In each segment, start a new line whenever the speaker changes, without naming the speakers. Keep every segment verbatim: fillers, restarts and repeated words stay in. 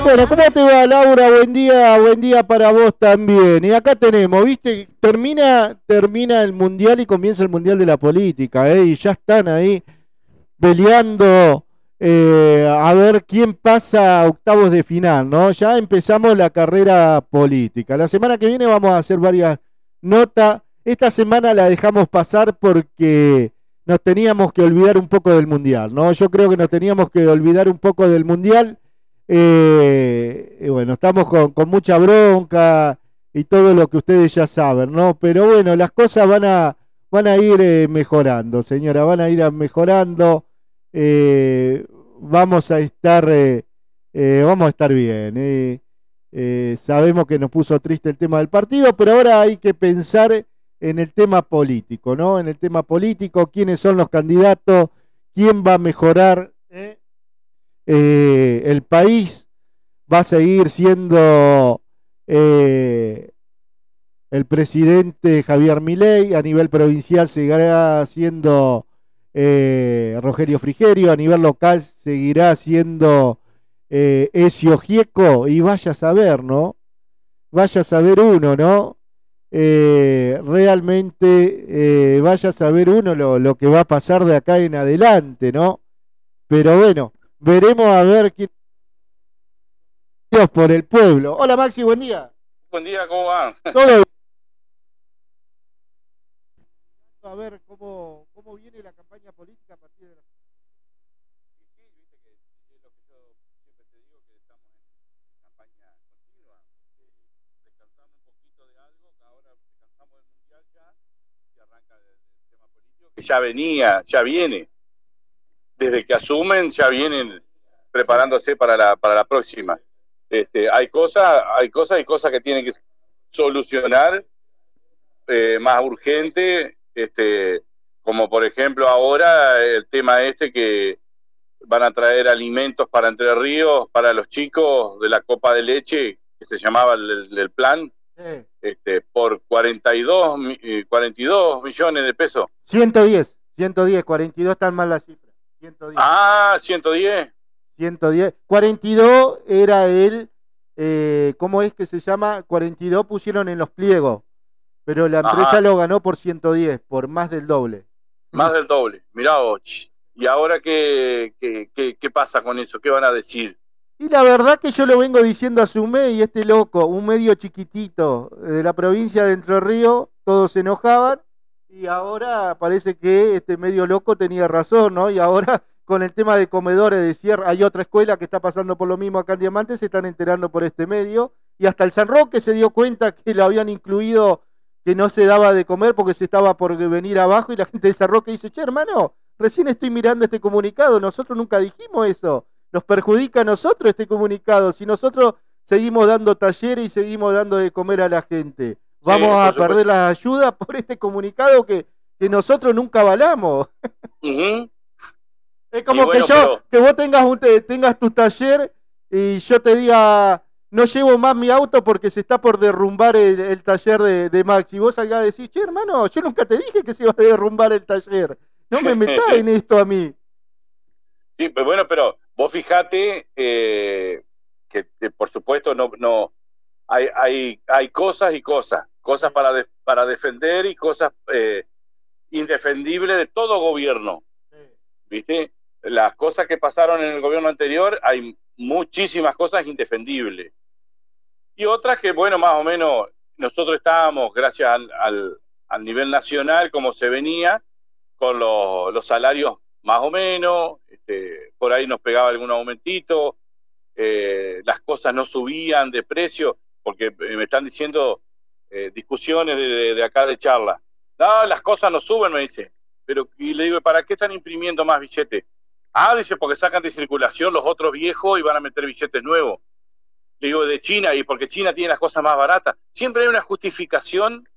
Bueno, ¿cómo te va, Laura? Buen día, buen día para vos también. Y acá tenemos, ¿viste? Termina, termina el Mundial y comienza el Mundial de la Política, ¿eh? Y ya están ahí peleando eh, a ver quién pasa a octavos de final, ¿no? Ya empezamos la carrera política. La semana que viene vamos a hacer varias notas. Esta semana la dejamos pasar porque nos teníamos que olvidar un poco del Mundial, ¿no? Yo creo que nos teníamos que olvidar un poco del Mundial. Eh, y bueno, estamos con, con mucha bronca y todo lo que ustedes ya saben, ¿no? Pero bueno, las cosas van a, van a ir eh, mejorando, señora, van a ir a mejorando. Eh, vamos a estar, eh, eh, vamos a estar bien. Eh. Eh, sabemos que nos puso triste el tema del partido, pero ahora hay que pensar en el tema político, ¿no? En el tema político, quiénes son los candidatos, quién va a mejorar. ¿eh? Eh, el país va a seguir siendo eh, el presidente Javier Milei, a nivel provincial seguirá siendo eh, Rogelio Frigerio, a nivel local seguirá siendo eh, Ezio Gieco, y vaya a saber, ¿no? Vaya a saber uno, ¿no? Eh, realmente eh, vaya a saber uno lo, lo que va a pasar de acá en adelante, ¿no? Pero bueno, veremos a ver quién Dios por el pueblo. Hola Maxi, buen día.
Buen día, ¿cómo va?
Todo bien. A ver cómo, cómo viene la campaña política a partir de la...
Sí, viste que es lo que yo siempre te digo, que estamos en campaña continua. Descansamos un poquito de algo, que ahora descansamos del Mundial ya, y arranca el, el tema político, que ya venía, ya viene. Desde que asumen, ya vienen preparándose para la, para la próxima. Este, hay cosas, hay cosas y cosas que tienen que solucionar eh, más urgente, este, como por ejemplo ahora el tema este que van a traer alimentos para Entre Ríos para los chicos de la copa de leche, que se llamaba el, el plan, sí. este, por cuarenta y dos millones de pesos.
ciento diez, ciento diez, cuarenta y dos están mal las cifras. ciento diez.
Ah, ciento diez.
ciento diez. cuarenta y dos era el, eh, ¿cómo es que se llama? cuarenta y dos pusieron en los pliegos, pero la empresa Ajá. lo ganó por ciento diez, por más del doble.
Más del doble, mirá vos. ¿Y ahora qué, qué, qué, qué pasa con eso? ¿Qué van a decir?
Y la verdad que yo lo vengo diciendo hace un mes, y este loco, un medio chiquitito de la provincia de Entre Ríos, todos se enojaban, y ahora parece que este medio loco tenía razón, ¿no? Y ahora con el tema de comedores de Sierra, hay otra escuela que está pasando por lo mismo acá en Diamante, se están enterando por este medio, y hasta el San Roque se dio cuenta que lo habían incluido, que no se daba de comer porque se estaba por venir abajo, y la gente de San Roque dice, che, hermano, recién estoy mirando este comunicado, nosotros nunca dijimos eso, nos perjudica a nosotros este comunicado, si nosotros seguimos dando talleres y seguimos dando de comer a la gente, vamos sí, a perder supuesto. La ayuda por este comunicado que, que nosotros nunca avalamos. Uh-huh. Es como bueno, que yo, pero... que vos tengas, un, tengas tu taller y yo te diga, no llevo más mi auto porque se está por derrumbar el, el taller de, de Max, y vos salgas a decir, che, hermano, yo nunca te dije que se iba a derrumbar el taller, no me metas en esto a mí.
Sí, pues bueno, pero vos fijate eh, que, que por supuesto no, no hay, hay, hay cosas y cosas, cosas para, de, para defender y cosas eh, indefendibles de todo gobierno, ¿viste? Las cosas que pasaron en el gobierno anterior, hay muchísimas cosas indefendibles. Y otras que, bueno, más o menos, nosotros estábamos, gracias al, al, al nivel nacional, como se venía, con los, los salarios más o menos, este, por ahí nos pegaba algún aumentito, eh, las cosas no subían de precio, porque me están diciendo eh, discusiones de, de, de acá de charla. No, las cosas no suben, me dice. Pero, y le digo, ¿para qué están imprimiendo más billetes? Ah, dice, porque sacan de circulación los otros viejos y van a meter billetes nuevos. Le digo, de China, y porque China tiene las cosas más baratas. Siempre hay una justificación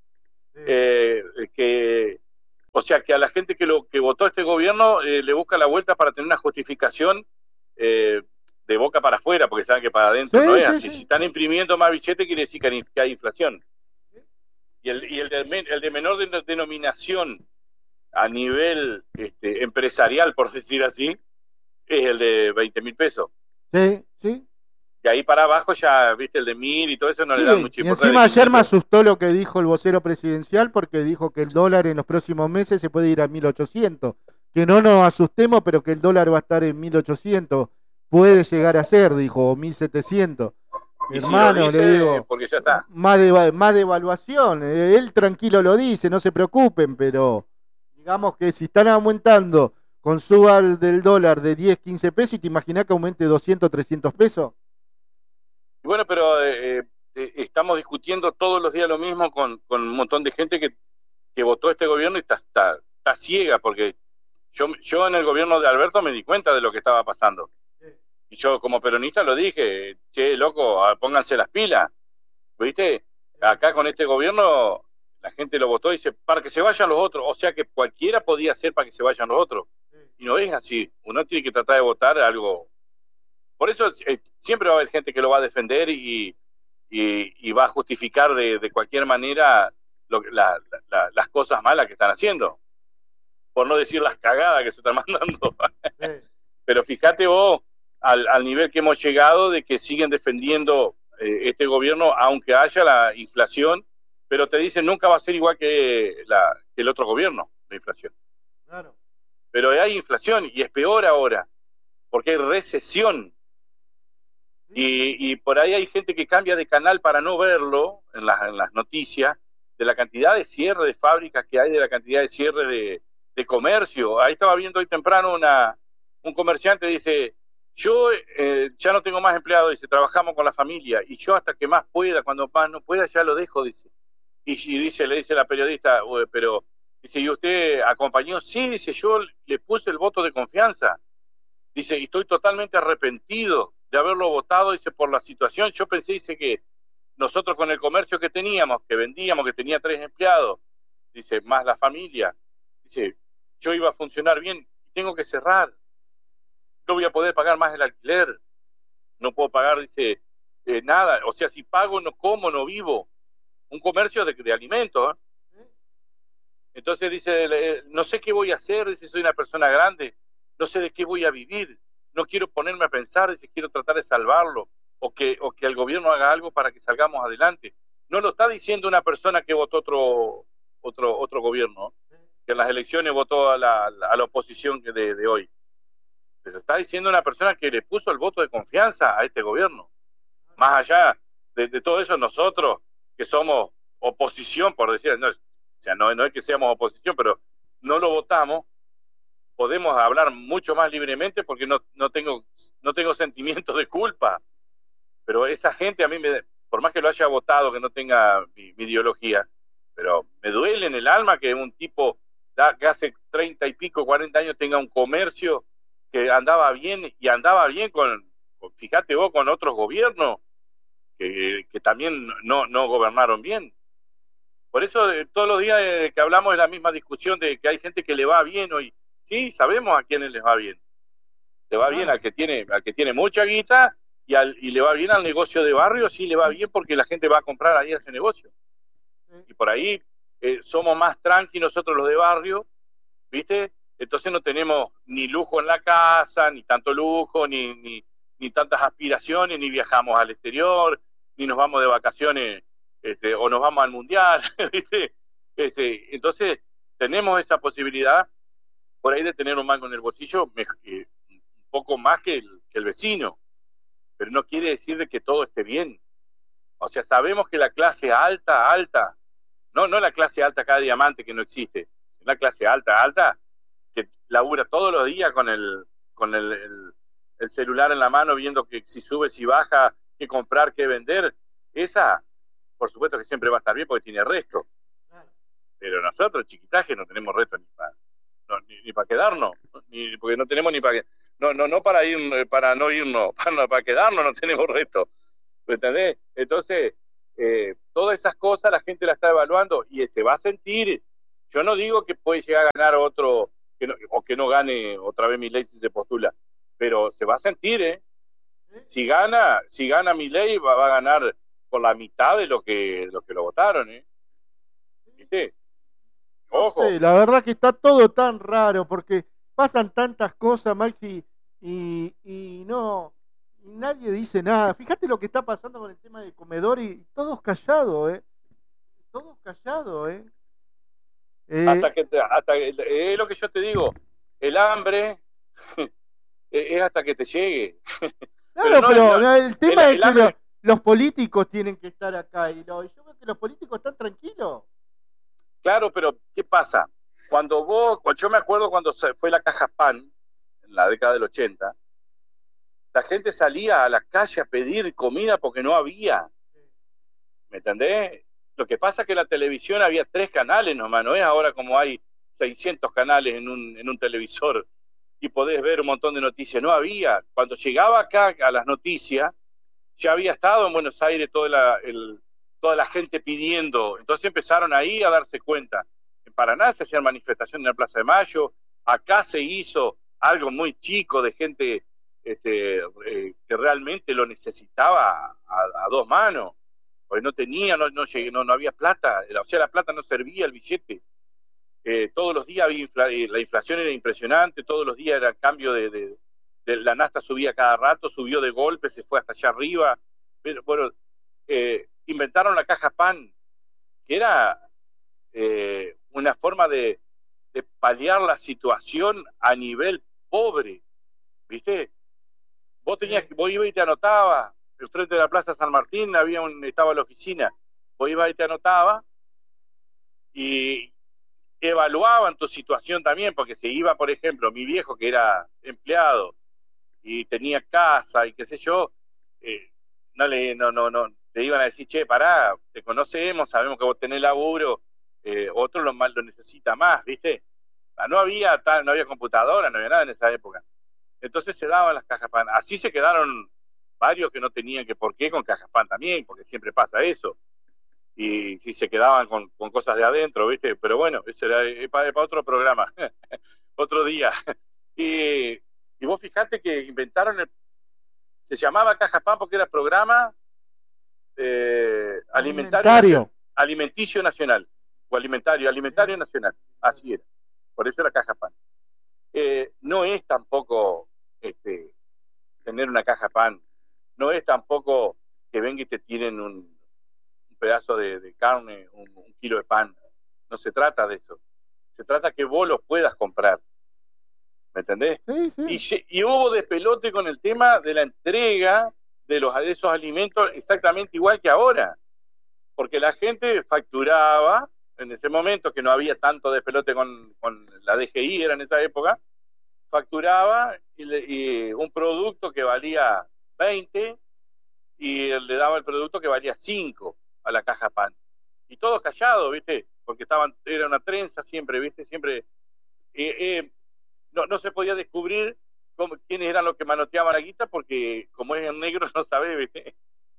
eh, que... O sea, que a la gente que lo que votó este gobierno eh, le busca la vuelta para tener una justificación eh, de boca para afuera, porque saben que para adentro sí, no es sí, así. Sí. Si están imprimiendo más billetes, quiere decir que hay, que hay inflación. Y el, y el, de, el de menor de, denominación a nivel este, empresarial, por decir así, es el de veinte mil pesos.
Sí, sí.
Y ahí ahí para abajo ya, viste, el de mil y todo eso no
sí,
le dan mucha
y
importancia.
encima ayer me asustó lo que dijo el vocero presidencial, porque dijo que el dólar en los próximos meses se puede ir a mil ochocientos. Que no nos asustemos, pero que el dólar va a estar en mil ochocientos. Puede llegar a ser, dijo, o mil setecientos.
Y si lo
Hermano,
dice,
le digo,
porque ya está.
más de, más devaluación. Eh, Él tranquilo lo dice, no se preocupen, pero digamos que si están aumentando con suba del dólar de diez, quince pesos, ¿y te imaginás que aumente doscientos, trescientos pesos?
Y bueno, pero eh, eh, estamos discutiendo todos los días lo mismo con, con un montón de gente que, que votó este gobierno y está, está, está ciega, porque yo, yo en el gobierno de Alberto me di cuenta de lo que estaba pasando. Y yo como peronista lo dije, che, loco, pónganse las pilas. ¿Viste? Acá con este gobierno la gente lo votó y dice, para que se vayan los otros. O sea que cualquiera podía hacer para que se vayan los otros. Y no es así. Uno tiene que tratar de votar algo. Por eso eh, siempre va a haber gente que lo va a defender y, y, y va a justificar de, de cualquier manera lo, la, la, las cosas malas que están haciendo. Por no decir las cagadas que se están mandando. Sí. Pero fíjate vos al, al nivel que hemos llegado de que siguen defendiendo eh, este gobierno, aunque haya la inflación, pero te dicen nunca va a ser igual que, la, que el otro gobierno, la inflación. Claro. Pero hay inflación y es peor ahora, porque hay recesión. Y, y por ahí hay gente que cambia de canal para no verlo en las, en las noticias, de la cantidad de cierre de fábricas que hay, de la cantidad de cierre de, de comercio. Ahí estaba viendo hoy temprano una, un comerciante, dice, yo eh, ya no tengo más empleados, dice, trabajamos con la familia, y yo hasta que más pueda, cuando más no pueda, ya lo dejo, dice. Y, y dice, le dice la periodista, pero, dice, ¿y usted acompañó? Sí, dice, yo le puse el voto de confianza. Dice, y estoy totalmente arrepentido de haberlo votado, dice, por la situación. Yo pensé, dice, que nosotros con el comercio que teníamos, que vendíamos, que tenía tres empleados, dice, más la familia, dice, yo iba a funcionar bien, tengo que cerrar. No voy a poder pagar más el alquiler. No puedo pagar, dice, eh, nada. O sea, si pago, no como, no vivo. Un comercio de, de alimentos, ¿eh? Entonces dice, no sé qué voy a hacer, dice, soy una persona grande, no sé de qué voy a vivir. No quiero ponerme a pensar, dice, quiero tratar de salvarlo, o que, o que el gobierno haga algo para que salgamos adelante. No lo está diciendo una persona que votó otro otro otro gobierno, que en las elecciones votó a la, a la oposición de, de hoy. Pero está diciendo una persona que le puso el voto de confianza a este gobierno. Más allá de, de todo eso, nosotros, que somos oposición, por decir, no, o sea, no, no es que seamos oposición, pero no lo votamos, podemos hablar mucho más libremente porque no, no tengo no tengo sentimientos de culpa. Pero esa gente a mí, me, por más que lo haya votado, que no tenga mi, mi ideología, pero me duele en el alma que un tipo da, que hace treinta y pico, cuarenta años tenga un comercio que andaba bien, y andaba bien con, con fíjate vos, con otros gobiernos que, que también no, no gobernaron bien. Por eso todos los días que hablamos de la misma discusión de que hay gente que le va bien hoy. Sí, sabemos a quiénes les va bien. Le va bien al que tiene, al que tiene mucha guita, y, al, y le va bien al negocio de barrio, sí le va bien porque la gente va a comprar ahí a ese negocio. Y por ahí eh, somos más tranqui nosotros los de barrio, ¿viste? Entonces no tenemos ni lujo en la casa, ni tanto lujo, ni, ni, ni tantas aspiraciones, ni viajamos al exterior, ni nos vamos de vacaciones, este, o nos vamos al mundial, ¿viste? Este, entonces tenemos esa posibilidad por ahí de tener un mango en el bolsillo, eh, un poco más que el, que el vecino, pero no quiere decir de que todo esté bien. O sea, sabemos que la clase alta, alta, no, no la clase alta cada diamante que no existe, la clase alta, alta, que labura todos los días con el, con el, el, el celular en la mano, viendo que si sube, si baja, qué comprar, qué vender, esa, por supuesto que siempre va a estar bien porque tiene resto. Pero nosotros, chiquitaje, no tenemos resto ni para no, ni, ni para quedarnos, ni, porque no tenemos ni para no, no, no para ir, para no irnos, para, para quedarnos no tenemos resto. ¿Me entendés? Entonces, eh, todas esas cosas la gente la está evaluando y se va a sentir. Yo no digo que puede llegar a ganar otro, que no, o que no gane otra vez Milei si se postula, pero se va a sentir, ¿eh? Si gana, si gana Milei va, va a ganar por la mitad de lo que, lo que lo votaron, ¿eh? ¿Viste? Ojo.
No sé, la verdad que está todo tan raro porque pasan tantas cosas, Maxi, y, y no, y nadie dice nada. Fíjate lo que está pasando con el tema del comedor y todos callados, ¿eh? Todos callados, ¿eh? eh
hasta que, te, hasta que, es lo que yo te digo, el hambre es hasta que te llegue.
Claro, pero, no, pero no, el tema el, es el que hambre... los, los políticos tienen que estar acá y lo, yo veo que los políticos están tranquilos.
Claro, pero ¿qué pasa? Cuando vos, yo me acuerdo cuando fue la caja pan, en la década del ochenta, la gente salía a la calle a pedir comida porque no había. ¿Me entendés? Lo que pasa es que en la televisión había tres canales nomás, no es ahora como hay seiscientos canales en un, en un televisor y podés ver un montón de noticias. No había. Cuando llegaba acá a las noticias, ya había estado en Buenos Aires toda la, el, toda la gente pidiendo. Entonces empezaron ahí a darse cuenta. En Paraná se hacían manifestaciones en la Plaza de Mayo. Acá se hizo algo muy chico de gente este, eh, que realmente lo necesitaba a, a dos manos. Porque no tenía, no, no, no, no había plata. O sea, la plata no servía, el billete. Eh, todos los días había infla, eh, la inflación era impresionante, todos los días era el cambio de, de, de la nafta, subía cada rato, subió de golpe, se fue hasta allá arriba. Pero, bueno, eh, inventaron la caja pan, que era eh, una forma de, de paliar la situación a nivel pobre, ¿viste? Vos tenías, vos ibas y te anotabas, enfrente de la Plaza San Martín había un, estaba la oficina, vos ibas y te anotabas y evaluaban tu situación también, porque se iba, por ejemplo, mi viejo que era empleado y tenía casa y qué sé yo, eh, no le no no no le iban a decir, che, pará, te conocemos, sabemos que vos tenés laburo, eh, otro lo, lo necesita más, ¿viste? No había tal, no había computadora, no había nada en esa época. Entonces se daban las cajas pan. Así se quedaron varios que no tenían que por qué con cajas pan también, porque siempre pasa eso. Y si se quedaban con, con cosas de adentro, ¿viste? Pero bueno, eso era para, para otro programa, otro día. Y, y vos fijate que inventaron, el, se llamaba Caja Pan porque era programa eh, alimentario, nacional, alimenticio nacional, o alimentario, alimentario nacional, así era. Por eso era Caja Pan. Eh, no es tampoco este, tener una caja pan, no es tampoco que venga y te tienen un pedazo de, de carne, un, un kilo de pan. No se trata de eso. Se trata que vos los puedas comprar. ¿Me entendés?
Sí, sí.
Y, y hubo despelote con el tema de la entrega de, los, de esos alimentos exactamente igual que ahora. Porque la gente facturaba, en ese momento que no había tanto despelote con, con la D G I, era en esa época, facturaba y, le, y un producto que valía veinte y le daba el producto que valía cinco a la caja pan. Y todos callados, ¿viste? Porque estaban, era una trenza siempre, ¿viste? Siempre eh, eh, no, no se podía descubrir cómo, quiénes eran los que manoteaban la guita, porque como es en negro no sabés, ¿viste?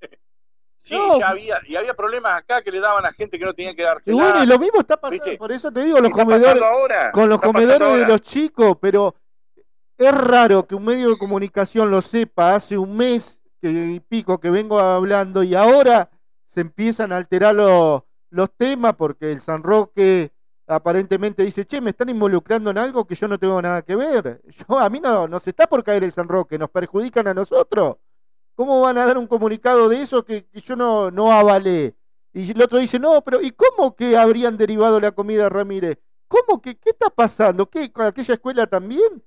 Sí, no. ya había, y había problemas acá que le daban a gente que no tenía que darse.
Y bueno, y lo mismo está pasando, ¿viste? Por eso te digo, los comedores,
ahora,
con los comedores de los chicos, pero es raro que un medio de comunicación lo sepa hace un mes que, y pico que vengo hablando y ahora se empiezan a alterar los, los temas porque el San Roque aparentemente dice, che, me están involucrando en algo que yo no tengo nada que ver. Yo, a mí no nos está por caer el San Roque, nos perjudican a nosotros. ¿Cómo van a dar un comunicado de eso que, que yo no, no avalé? Y el otro dice, no, pero ¿y cómo que habrían derivado la comida, Ramírez? ¿Cómo que qué está pasando? ¿Qué, con aquella escuela también?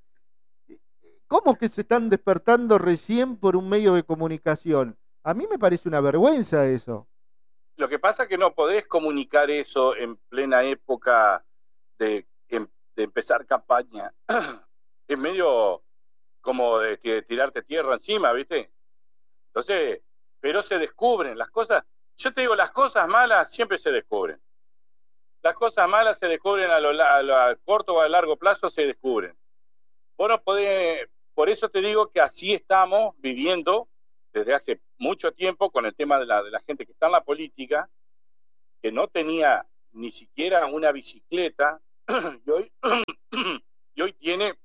¿Cómo que se están despertando recién por un medio de comunicación? A mí me parece una vergüenza eso.
Lo que pasa es que no podés comunicar eso en plena época de, de empezar campaña. Es medio como de, de tirarte tierra encima, ¿viste? Entonces, pero se descubren las cosas. Yo te digo, las cosas malas siempre se descubren. Las cosas malas se descubren a lo, a lo a corto o a largo plazo, se descubren. Vos no podés, por eso te digo que así estamos viviendo desde hace mucho tiempo con el tema de la, de la gente que está en la política, que no tenía ni siquiera una bicicleta, y hoy, y hoy tiene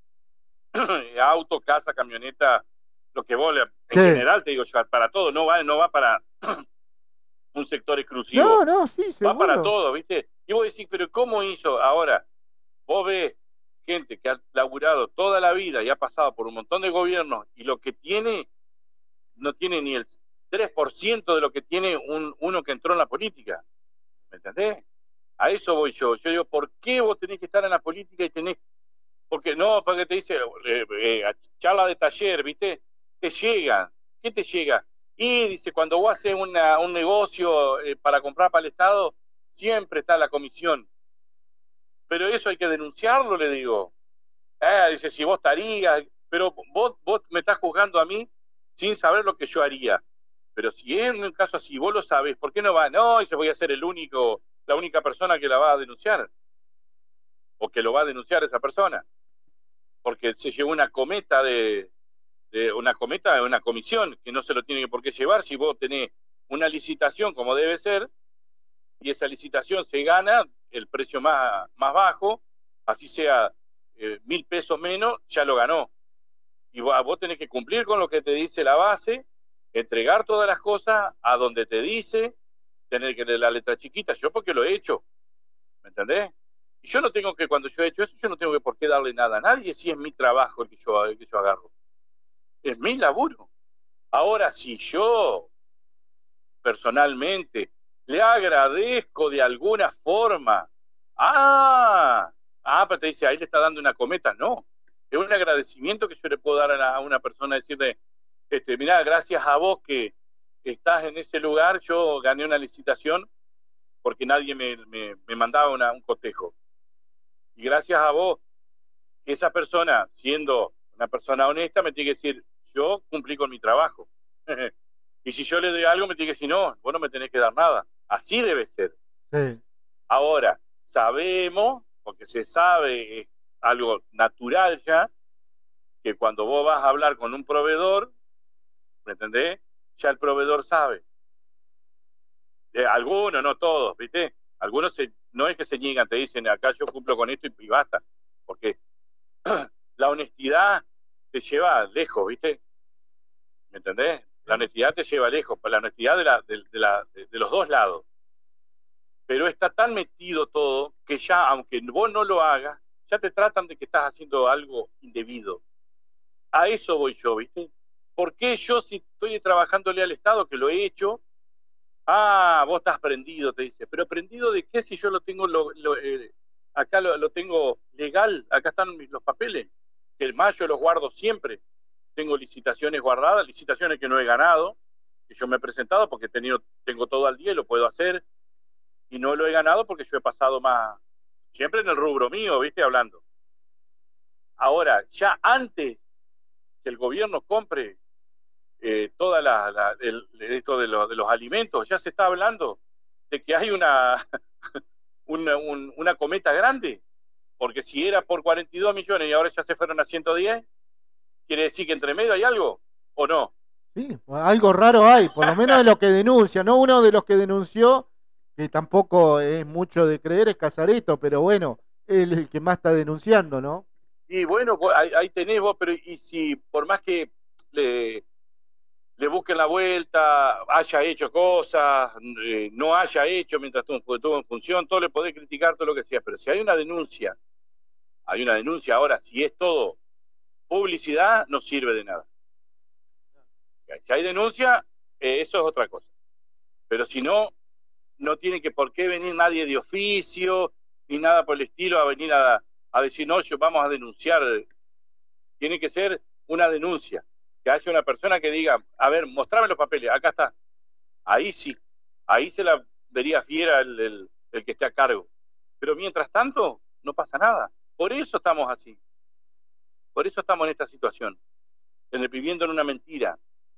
auto, casa, camioneta, lo que vos, en sí. general te digo yo, para todo, no va, no va para un sector exclusivo.
No, no, sí, seguro.
Va para todo, ¿viste? Y vos decís, pero ¿cómo hizo? Ahora, vos ves gente que ha laburado toda la vida y ha pasado por un montón de gobiernos y lo que tiene no tiene ni el tres por ciento de lo que tiene un, uno que entró en la política. ¿Me entendés? A eso voy yo. Yo digo, ¿por qué vos tenés que estar en la política y tenés... Porque no, porque te dice, eh, eh, charla de taller, ¿viste? Te llega. ¿Qué te llega? Y dice, cuando vos haces una, un negocio eh, para comprar para el Estado, siempre está la comisión. Pero eso hay que denunciarlo, le digo. Eh, dice, si vos estarías, pero vos, vos me estás juzgando a mí sin saber lo que yo haría. Pero si es un caso así, vos lo sabés, ¿por qué no va? No, dice, voy a ser el único, la única persona que la va a denunciar. O que lo va a denunciar esa persona. Porque se llevó una cometa de, de una cometa de una comisión que no se lo tiene por qué llevar si vos tenés una licitación como debe ser y esa licitación se gana el precio más, más bajo, así sea eh, mil pesos menos, ya lo ganó. Y vos, vos tenés que cumplir con lo que te dice la base, entregar todas las cosas a donde te dice, tener que leer la letra chiquita, yo porque lo he hecho, ¿me entendés? Y yo no tengo que, cuando yo he hecho eso, yo no tengo que por qué darle nada a nadie si es mi trabajo el que yo, el que yo agarro. Es mi laburo. Ahora, si yo personalmente le agradezco de alguna forma, ah, ah, pero te dice, ahí le está dando una cometa, no. Es un agradecimiento que yo le puedo dar a, la, a una persona, decirle, este, mirá, gracias a vos que estás en ese lugar, yo gané una licitación porque nadie me, me, me mandaba una, un cotejo. Y gracias a vos, esa persona, siendo una persona honesta, me tiene que decir, yo cumplí con mi trabajo. Y si yo le doy algo, me tiene que decir, no, vos no me tenés que dar nada. Así debe ser.
Sí.
Ahora, sabemos, porque se sabe, es algo natural ya, que cuando vos vas a hablar con un proveedor, ¿me entendés? Ya el proveedor sabe. Eh, algunos, no todos, ¿viste? Algunos se, no es que se niegan, te dicen, acá yo cumplo con esto y, y basta. Porque la honestidad te lleva lejos, ¿viste? ¿Me entendés? La honestidad te lleva lejos, la honestidad de, la, de, de, la, de, de los dos lados. Pero está tan metido todo que ya, aunque vos no lo hagas, ya te tratan de que estás haciendo algo indebido. A eso voy yo, ¿viste? ¿Por qué yo, si estoy trabajándole al Estado, que lo he hecho, ah, vos estás prendido, te dice, pero prendido de qué si yo lo tengo, lo, lo, eh, acá lo, lo tengo legal, acá están mis, los papeles, que el mayo los guardo siempre, tengo licitaciones guardadas, licitaciones que no he ganado, que yo me he presentado porque he tenido, tengo todo al día y lo puedo hacer, y no lo he ganado porque yo he pasado más, siempre en el rubro mío, ¿viste? Hablando. Ahora, ya antes que el gobierno compre eh, toda la, la el, esto de, lo, de los alimentos, ya se está hablando de que hay una, una, un, una cometa grande, porque si era por cuarenta y dos millones y ahora ya se fueron a ciento diez, ¿quiere decir que entre medio hay algo o no?
Sí, algo raro hay, por lo menos de lo que denuncia, ¿no? Uno de los que denunció, que tampoco es mucho de creer, es Casareto, pero bueno, él es el que más está denunciando, ¿no?
Y bueno, ahí, ahí tenés vos, pero y si por más que le, le busquen la vuelta, haya hecho cosas, eh, no haya hecho mientras estuvo, estuvo en función, todo le podés criticar, todo lo que sea, pero si hay una denuncia, hay una denuncia ahora, si es todo publicidad, no sirve de nada. Si hay denuncia, eh, eso es otra cosa. Pero si no, no tiene que por qué venir nadie de oficio, ni nada por el estilo, a venir a, a decir, no, yo vamos a denunciar. Tiene que ser una denuncia. Que haya una persona que diga, a ver, mostrame los papeles, acá está. Ahí sí, ahí se la vería fiera el, el, el que esté a cargo. Pero mientras tanto, no pasa nada. Por eso estamos así. Por eso estamos en esta situación. En el, viviendo en una mentira.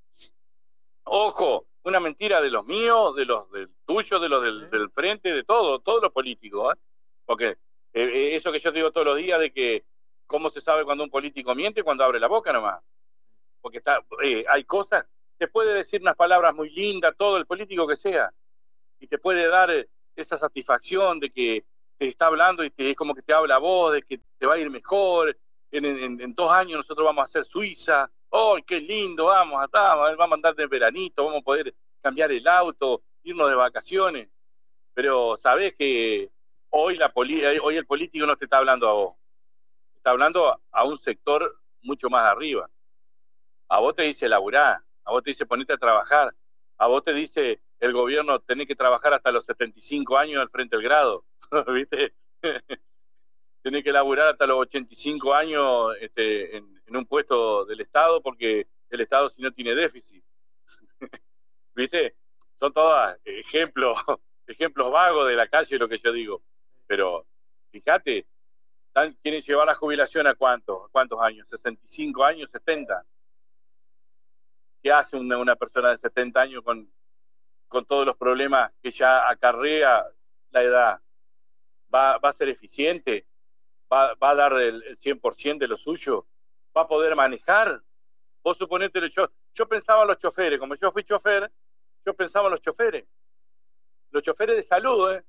Ojo, una mentira de los míos, de los del tuyo, de los del, del frente, de todo, todos los políticos, ¿eh? Porque eh, eso que yo digo todos los días de que cómo se sabe cuando un político miente, cuando abre la boca nomás. Porque está, eh, hay cosas, te puede decir unas palabras muy lindas, todo el político que sea, y te puede dar eh, esa satisfacción de que te está hablando y te, es como que te habla a vos, de que te va a ir mejor, en, en, en dos años nosotros vamos a hacer Suiza, ¡oh, qué lindo! Vamos a estar, vamos a andar de veranito, vamos a poder cambiar el auto, irnos de vacaciones. Pero sabés que hoy, la poli hoy el político no te está hablando a vos. Está hablando a un sector mucho más arriba. A vos te dice laburá, a vos te dice ponete a trabajar, a vos te dice el gobierno tenés que trabajar hasta los setenta y cinco años al frente del grado, ¿viste? Tenés que laburar hasta los ochenta y cinco años este, en, en un puesto del Estado, porque el Estado si no tiene déficit. ¿Viste? Son todos ejemplos, ejemplos vagos de la calle, lo que yo digo. Pero fíjate, quieren llevar la jubilación a cuántos, a cuántos años, sesenta y cinco años, setenta. ¿Qué hace una, una persona de setenta años con, con todos los problemas que ya acarrea la edad? ¿Va, va a ser eficiente? ¿Va, va a dar el, el cien por ciento de lo suyo? ¿Va a poder manejar? Vos suponete, yo, yo pensaba en los choferes, como yo fui chofer, yo pensaba en los choferes. Los choferes de salud, ¿eh?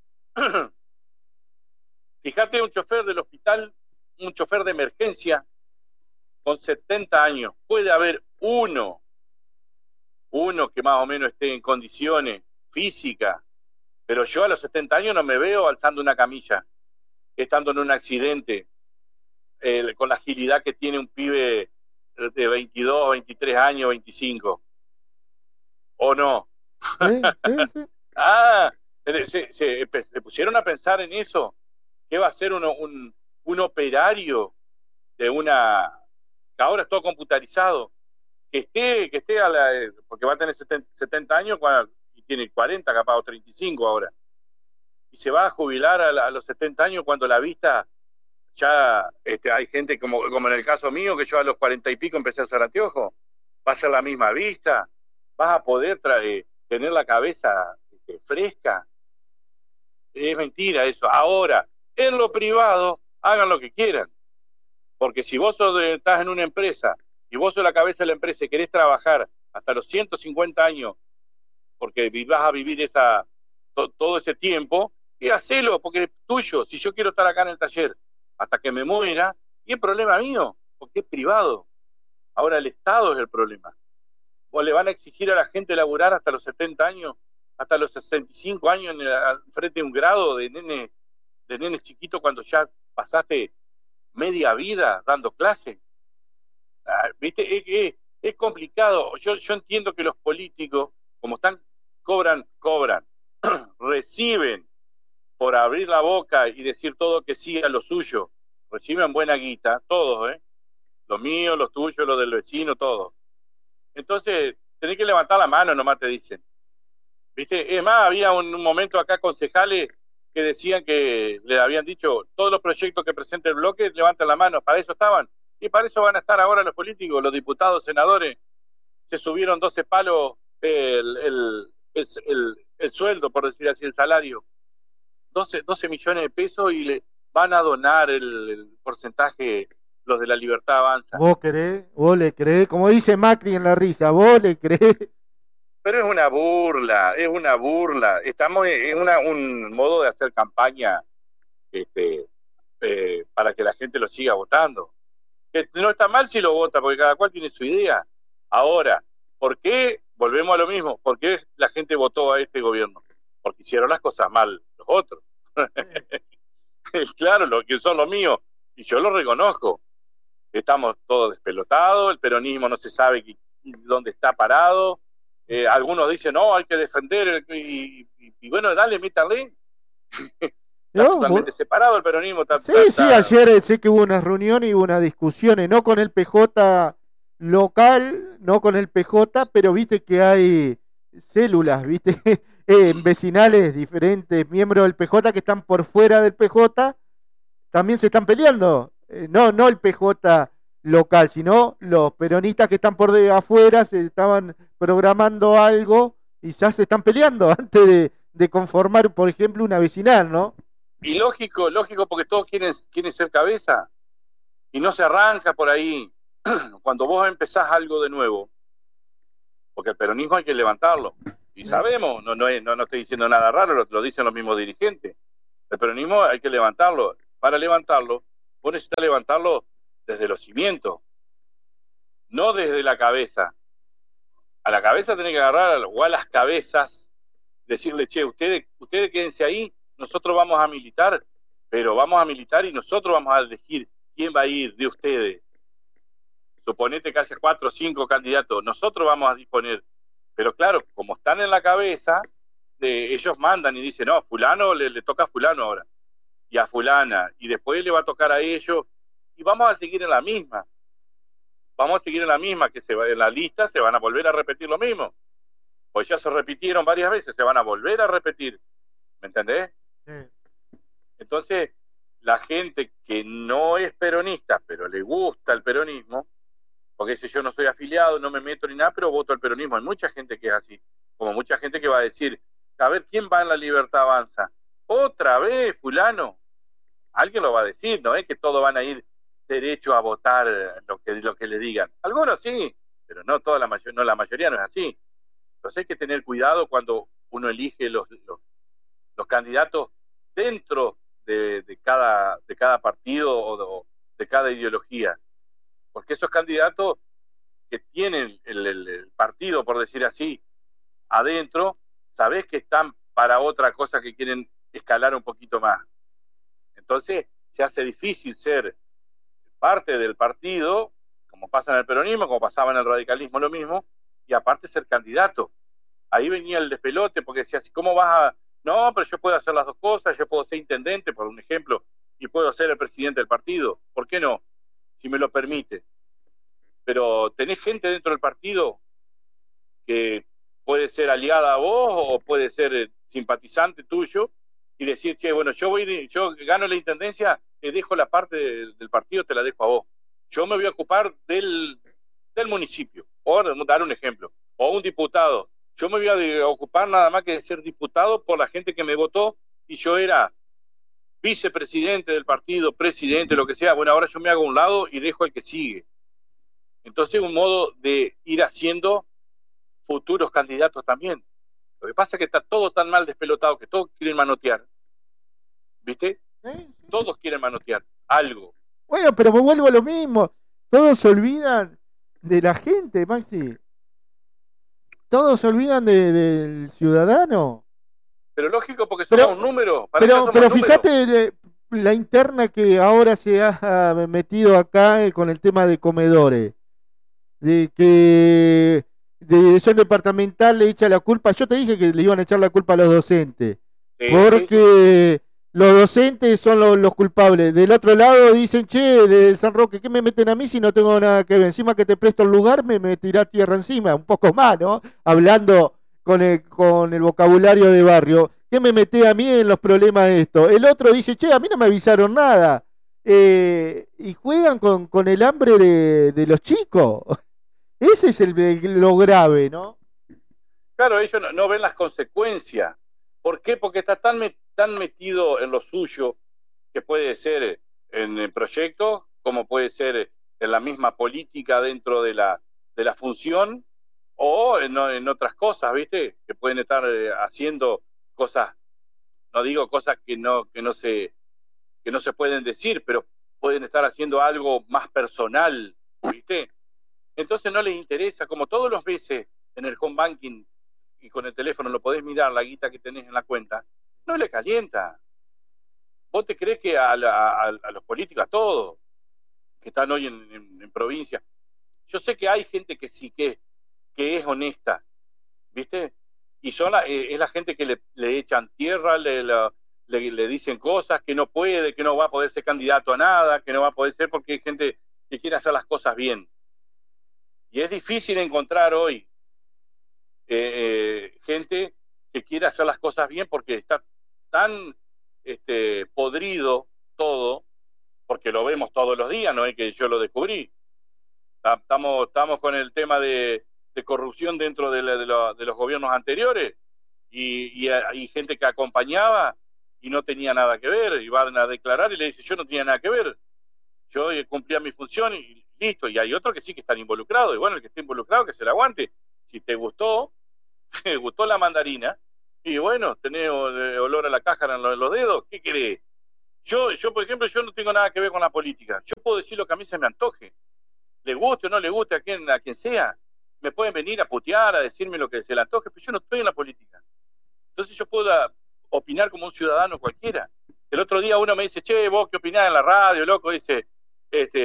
Fíjate, un chofer del hospital, un chofer de emergencia, con setenta años, puede haber uno, uno que más o menos esté en condiciones físicas, pero yo a los setenta años no me veo alzando una camilla, estando en un accidente, eh, con la agilidad que tiene un pibe de veintidós, veintitrés años, veinticinco. ¿O no?
Sí, sí, sí.
Ah, se, se, se, se pusieron a pensar en eso. ¿Qué va a ser uno, un, un operario de una... que ahora es todo computarizado? Que esté, que esté a la... porque va a tener setenta años y tiene cuarenta, capaz, o treinta y cinco ahora. Y se va a jubilar a, la, a los setenta años cuando la vista... ya este, hay gente como, como en el caso mío, que yo a los cuarenta y pico empecé a hacer anteojos. Va a ser la misma vista. Vas a poder traer, tener la cabeza este, fresca. Es mentira eso. Ahora, en lo privado, hagan lo que quieran. Porque si vos sos de, estás en una empresa y vos sos la cabeza de la empresa y querés trabajar hasta los ciento cincuenta años, porque vas a vivir esa, to, todo ese tiempo, y hacelo, porque es tuyo. Si yo quiero estar acá en el taller hasta que me muera, y es problema mío, porque es privado. Ahora el Estado es el problema. ¿O le van a exigir a la gente laburar hasta los setenta años, hasta los sesenta y cinco años en el, frente de un grado de nene, de nenes chiquitos cuando ya pasaste media vida dando clase? Ah, ¿viste? Es, es, es complicado. Yo, yo entiendo que los políticos, como están, cobran, cobran, reciben por abrir la boca y decir todo que sí a lo suyo, reciben buena guita, todos, ¿eh? Los míos, los tuyos, los del vecino, todos. Entonces, tenés que levantar la mano, nomás te dicen. ¿Viste? Es más, había un, un momento acá concejales que decían que le habían dicho, todos los proyectos que presente el bloque, levanten la mano, para eso estaban. Y para eso van a estar ahora los políticos, los diputados, senadores. Se subieron doce palos el, el, el, el, el sueldo, por decir así, el salario. doce, doce millones de pesos y le van a donar el, el porcentaje los de la Libertad Avanza.
¿Vos creés? ¿Vos le creés? Como dice Macri en la risa, ¿vos le creés?
Pero es una burla, es una burla. Estamos en una, un modo de hacer campaña este, eh, para que la gente lo siga votando. Que no está mal si lo vota, porque cada cual tiene su idea. Ahora, ¿por qué? Volvemos a lo mismo. ¿Por qué la gente votó a este gobierno? Porque hicieron las cosas mal los otros. Claro, lo que son los míos, y yo lo reconozco. Estamos todos despelotados, el peronismo no se sabe qué, dónde está parado. Eh, algunos dicen, no, hay que defender, el, y, y, y bueno, dale, métale. Está no, totalmente vos... separado el peronismo. Está,
sí,
está,
sí, está... ayer sé que hubo una reunión y hubo unas discusiones, no con el P J local, no con el P J, pero viste que hay células, viste, eh, vecinales diferentes, miembros del P J que están por fuera del P J, también se están peleando. Eh, no, no el P J local, sino los peronistas que están por de afuera se estaban programando algo y ya se están peleando antes de, de conformar, por ejemplo, una vecinal, ¿no?
Y lógico, lógico, porque todos quieren, quieren ser cabeza y no se arranca por ahí. Cuando vos empezás algo de nuevo, porque el peronismo hay que levantarlo, y sabemos, no, no, no, no estoy diciendo nada raro, lo, lo dicen los mismos dirigentes, el peronismo hay que levantarlo. Para levantarlo, vos necesitas levantarlo desde los cimientos, no desde la cabeza. A la cabeza tenés que agarrar, o a las cabezas, decirle, che, ustedes, ustedes quédense ahí, nosotros vamos a militar, pero vamos a militar y nosotros vamos a elegir quién va a ir de ustedes. suponete que haya cuatro o cinco candidatos, nosotros vamos a disponer, pero claro, como están en la cabeza, de, ellos mandan y dicen, no, fulano le, le toca a fulano ahora, y a fulana, y después le va a tocar a ellos, y vamos a seguir en la misma, vamos a seguir en la misma, que se va, en la lista se van a volver a repetir lo mismo, pues ya se repitieron varias veces, se van a volver a repetir, ¿me entendés? Sí. Entonces, la gente que no es peronista, pero le gusta el peronismo, porque dice yo no soy afiliado, no me meto ni nada, pero voto al peronismo. Hay mucha gente que es así, como mucha gente que va a decir, a ver, ¿quién va en la Libertad Avanza? ¿Otra vez, fulano? Alguien lo va a decir, no es que todos van a ir derecho a votar lo que, lo que le digan. Algunos sí, pero no toda la mayoría, no, la mayoría no es así. Entonces hay que tener cuidado cuando uno elige los, los, los candidatos dentro de, de, cada, de cada partido o de, de cada ideología. Porque esos candidatos que tienen el, el, el partido, por decir así, adentro, sabés que están para otra cosa, que quieren escalar un poquito más. Entonces se hace difícil ser parte del partido, como pasa en el peronismo, como pasaba en el radicalismo lo mismo, y aparte ser candidato. Ahí venía el despelote, porque decía, ¿cómo vas a...? No, pero yo puedo hacer las dos cosas, yo puedo ser intendente, por un ejemplo, y puedo ser el presidente del partido. ¿Por qué no? Si me lo permite. Pero tenés gente dentro del partido que puede ser aliada a vos o puede ser eh, simpatizante tuyo y decir, che, bueno, yo voy de, yo gano la intendencia, te dejo la parte de, del partido, te la dejo a vos. Yo me voy a ocupar del, del municipio, por dar un ejemplo, o un diputado. Yo me voy a ocupar nada más que de ser diputado por la gente que me votó y yo era vicepresidente del partido, presidente, lo que sea. Bueno, ahora yo me hago a un lado y dejo al que sigue. Entonces, un modo de ir haciendo futuros candidatos también. Lo que pasa es que está todo tan mal despelotado que todos quieren manotear. ¿Viste? ¿Eh? Todos quieren manotear algo.
Bueno, pero me vuelvo a lo mismo. Todos se olvidan de la gente, Maxi. Todos se olvidan de, del ciudadano.
Pero lógico, porque somos pero, un número. Para
pero pero fíjate de, la interna que ahora se ha metido acá eh, con el tema de comedores. De que de dirección departamental le echa la culpa. Yo te dije que le iban a echar la culpa a los docentes. Sí, porque sí, sí. Los docentes son los, los culpables. Del otro lado dicen, che, de San Roque, ¿qué me meten a mí si no tengo nada que ver? Encima que te presto el lugar, me, me tirás tierra encima. Un poco más, ¿no? Hablando con el, con el vocabulario de barrio. ¿Qué me meté a mí en los problemas de esto? El otro dice, che, a mí no me avisaron nada. Eh, y juegan con, con el hambre de, de los chicos. Ese es el, el, lo grave, ¿no?
Claro, ellos no, no ven las consecuencias. ¿Por qué? Porque está tan, met, tan metido en lo suyo, que puede ser en el proyecto, como puede ser en la misma política dentro de la, de la función, o en, en otras cosas, ¿viste? Que pueden estar eh, haciendo cosas, no digo cosas que no, que no se, que no se pueden decir, pero pueden estar haciendo algo más personal, ¿viste? Entonces no les interesa, como todos los meses en el home banking y con el teléfono lo podés mirar, la guita que tenés en la cuenta, no le calienta. ¿Vos te crees que a, la, a, a los políticos, a todos, que están hoy en, en, en provincia, yo sé que hay gente que sí, que, que es honesta, ¿viste? Y son la, eh, es la gente que le, le echan tierra, le, la, le, le dicen cosas, que no puede, que no va a poder ser candidato a nada, que no va a poder ser porque hay gente que quiere hacer las cosas bien. Y es difícil encontrar hoy eh, eh, gente que quiera hacer las cosas bien porque está tan este, podrido todo, porque lo vemos todos los días, no es que yo lo descubrí. Estamos, estamos con el tema de, de corrupción dentro de, la, de, la, de los gobiernos anteriores y, y, y gente que acompañaba y no tenía nada que ver, y van a declarar y le dice yo no tenía nada que ver, yo cumplía mi función y listo, y hay otros que sí que están involucrados, y bueno, el que esté involucrado que se la aguante. Si te gustó, te gustó la mandarina, y bueno, tenés olor a la cáscara en los dedos, ¿qué querés? Yo, yo, por ejemplo, yo no tengo nada que ver con la política, yo puedo decir lo que a mí se me antoje, le guste o no le guste a quien, a quien sea, me pueden venir a putear, a decirme lo que se le antoje, pero yo no estoy en la política. Entonces yo puedo opinar como un ciudadano cualquiera. El otro día uno me dice, che, vos qué opinás en la radio, loco, dice, este...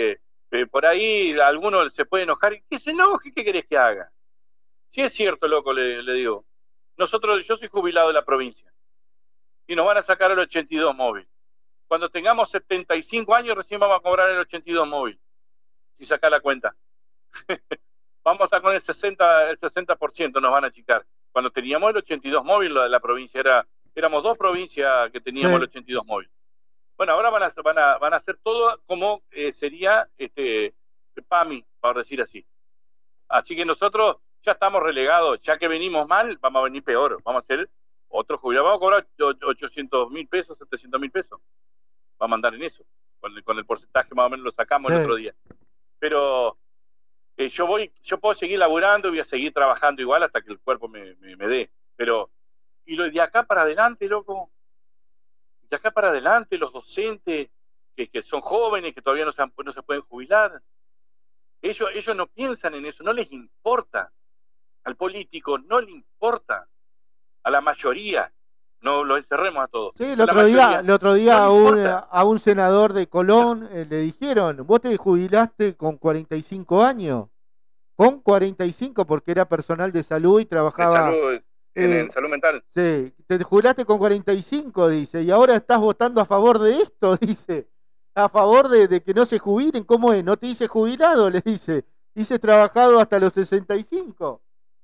Eh, por ahí alguno se puede enojar, y que se enoje, ¿qué querés que haga? Si es cierto, loco, le, le digo, nosotros, yo soy jubilado de la provincia, y nos van a sacar el ochenta y dos móvil. Cuando tengamos setenta y cinco años recién vamos a cobrar el ochenta y dos móvil, si saca la cuenta. Vamos a estar con el sesenta, el sesenta por ciento nos van a achicar. Cuando teníamos el ochenta y dos móvil, la de la provincia era, éramos dos provincias que teníamos sí. el ochenta y dos móvil. Bueno, ahora van a, van a, van a hacer todo como eh, sería este PAMI, por decir así. Así que nosotros ya estamos relegados, ya que venimos mal, vamos a venir peor. Vamos a hacer otro jubilado, vamos a cobrar ochocientos mil pesos, setecientos mil pesos. Vamos a andar en eso, con el, con el porcentaje más o menos lo sacamos sí. el otro día. Pero eh, yo voy, yo puedo seguir laburando y voy a seguir trabajando igual hasta que el cuerpo me, me, me dé. Pero, y lo de acá para adelante, loco, de acá para adelante, los docentes que, que son jóvenes, que todavía no se, han, no se pueden jubilar, ellos, ellos no piensan en eso, no les importa. Al político no le importa, a la mayoría. No lo encerremos a todos.
Sí, el otro día, el otro día no a, un, a un senador de Colón eh, le dijeron, vos te jubilaste con cuarenta y cinco años, con cuarenta y cinco porque era personal de salud y trabajaba...
De salud, eh, en, en salud mental.
Sí, te jubilaste con cuarenta y cinco, dice, y ahora estás votando a favor de esto, dice, a favor de, de que no se jubilen, ¿cómo es? No te dice jubilado, le dice, dice trabajado hasta los sesenta y cinco.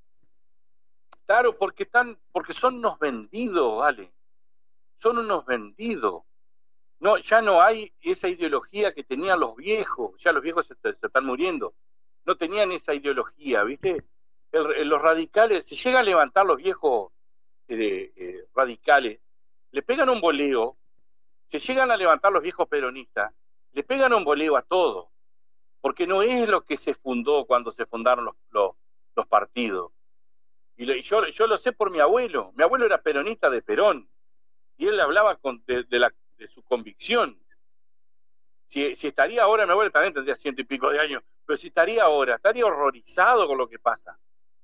Claro, porque están, porque son unos vendidos, vale. Son unos vendidos. No, ya no hay esa ideología que tenían los viejos. Ya los viejos se, se están muriendo. No tenían esa ideología, ¿viste? El, el, los radicales, si llegan a levantar los viejos eh, eh, radicales, le pegan un boleo. Si llegan a levantar los viejos peronistas, le pegan un boleo a todo. Porque no es lo que se fundó cuando se fundaron los, los, los partidos. Y yo, yo lo sé por mi abuelo. Mi abuelo era peronista de Perón. Y él hablaba con, de, de, la, de su convicción. Si, si estaría ahora, mi abuelo también tendría ciento y pico de años, pero si estaría ahora, estaría horrorizado con lo que pasa.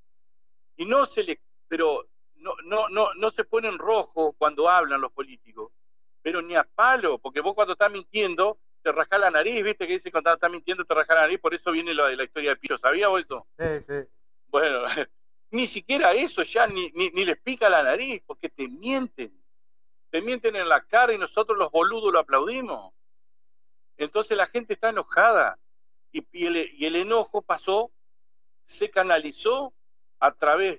Y no se le... Pero no, no, no, no se ponen rojo cuando hablan los políticos. Pero ni a palo, porque vos cuando estás mintiendo, te rajás la nariz, ¿viste? Que dice cuando estás mintiendo te rajás la nariz, por eso viene la, la historia de Pillo. ¿Sabías vos eso?
Sí, sí.
Bueno... Ni siquiera eso ya, ni, ni, ni les pica la nariz, porque te mienten. Te mienten en la cara y nosotros los boludos lo aplaudimos. Entonces la gente está enojada. Y, y, el, y el enojo pasó, se canalizó a través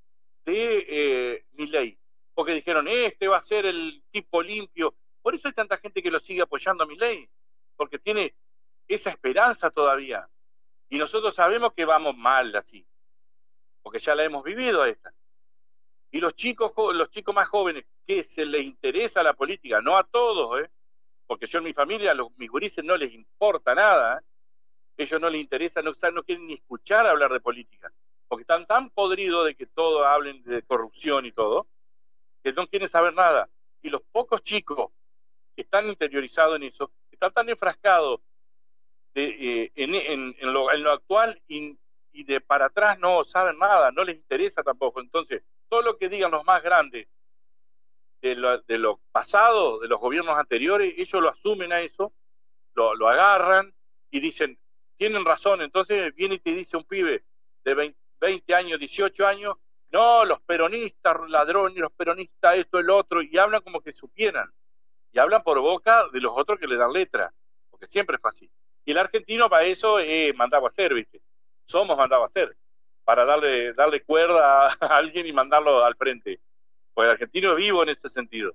de eh, Milei. Porque dijeron, este va a ser el tipo limpio. Por eso hay tanta gente que lo sigue apoyando a Milei. Porque tiene esa esperanza todavía. Y nosotros sabemos que vamos mal así. Porque ya la hemos vivido esta. Y los chicos, los chicos más jóvenes, que se les interesa la política, no a todos, ¿eh? Porque yo en mi familia, a los, mis gurises no les importa nada, ¿eh? Ellos no les interesa, no, no quieren ni escuchar hablar de política, porque están tan podridos de que todos hablen de corrupción y todo, que no quieren saber nada. Y los pocos chicos que están interiorizados en eso, están tan enfrascados de, eh, en, en, en, lo, en lo actual y y de para atrás no saben nada, no les interesa tampoco. Entonces, todo lo que digan los más grandes de lo, de lo pasado, de los gobiernos anteriores, ellos lo asumen a eso, lo, lo agarran y dicen, tienen razón. Entonces viene y te dice un pibe de veinte años, dieciocho años, no, los peronistas, ladrones, los peronistas, esto, el otro, y hablan como que supieran. Y hablan por boca de los otros que le dan letra, porque siempre fue así. Y el argentino para eso eh, mandaba a hacer, ¿viste? Somos mandado a hacer, para darle, darle cuerda a alguien y mandarlo al frente. Porque el argentino es vivo en ese sentido.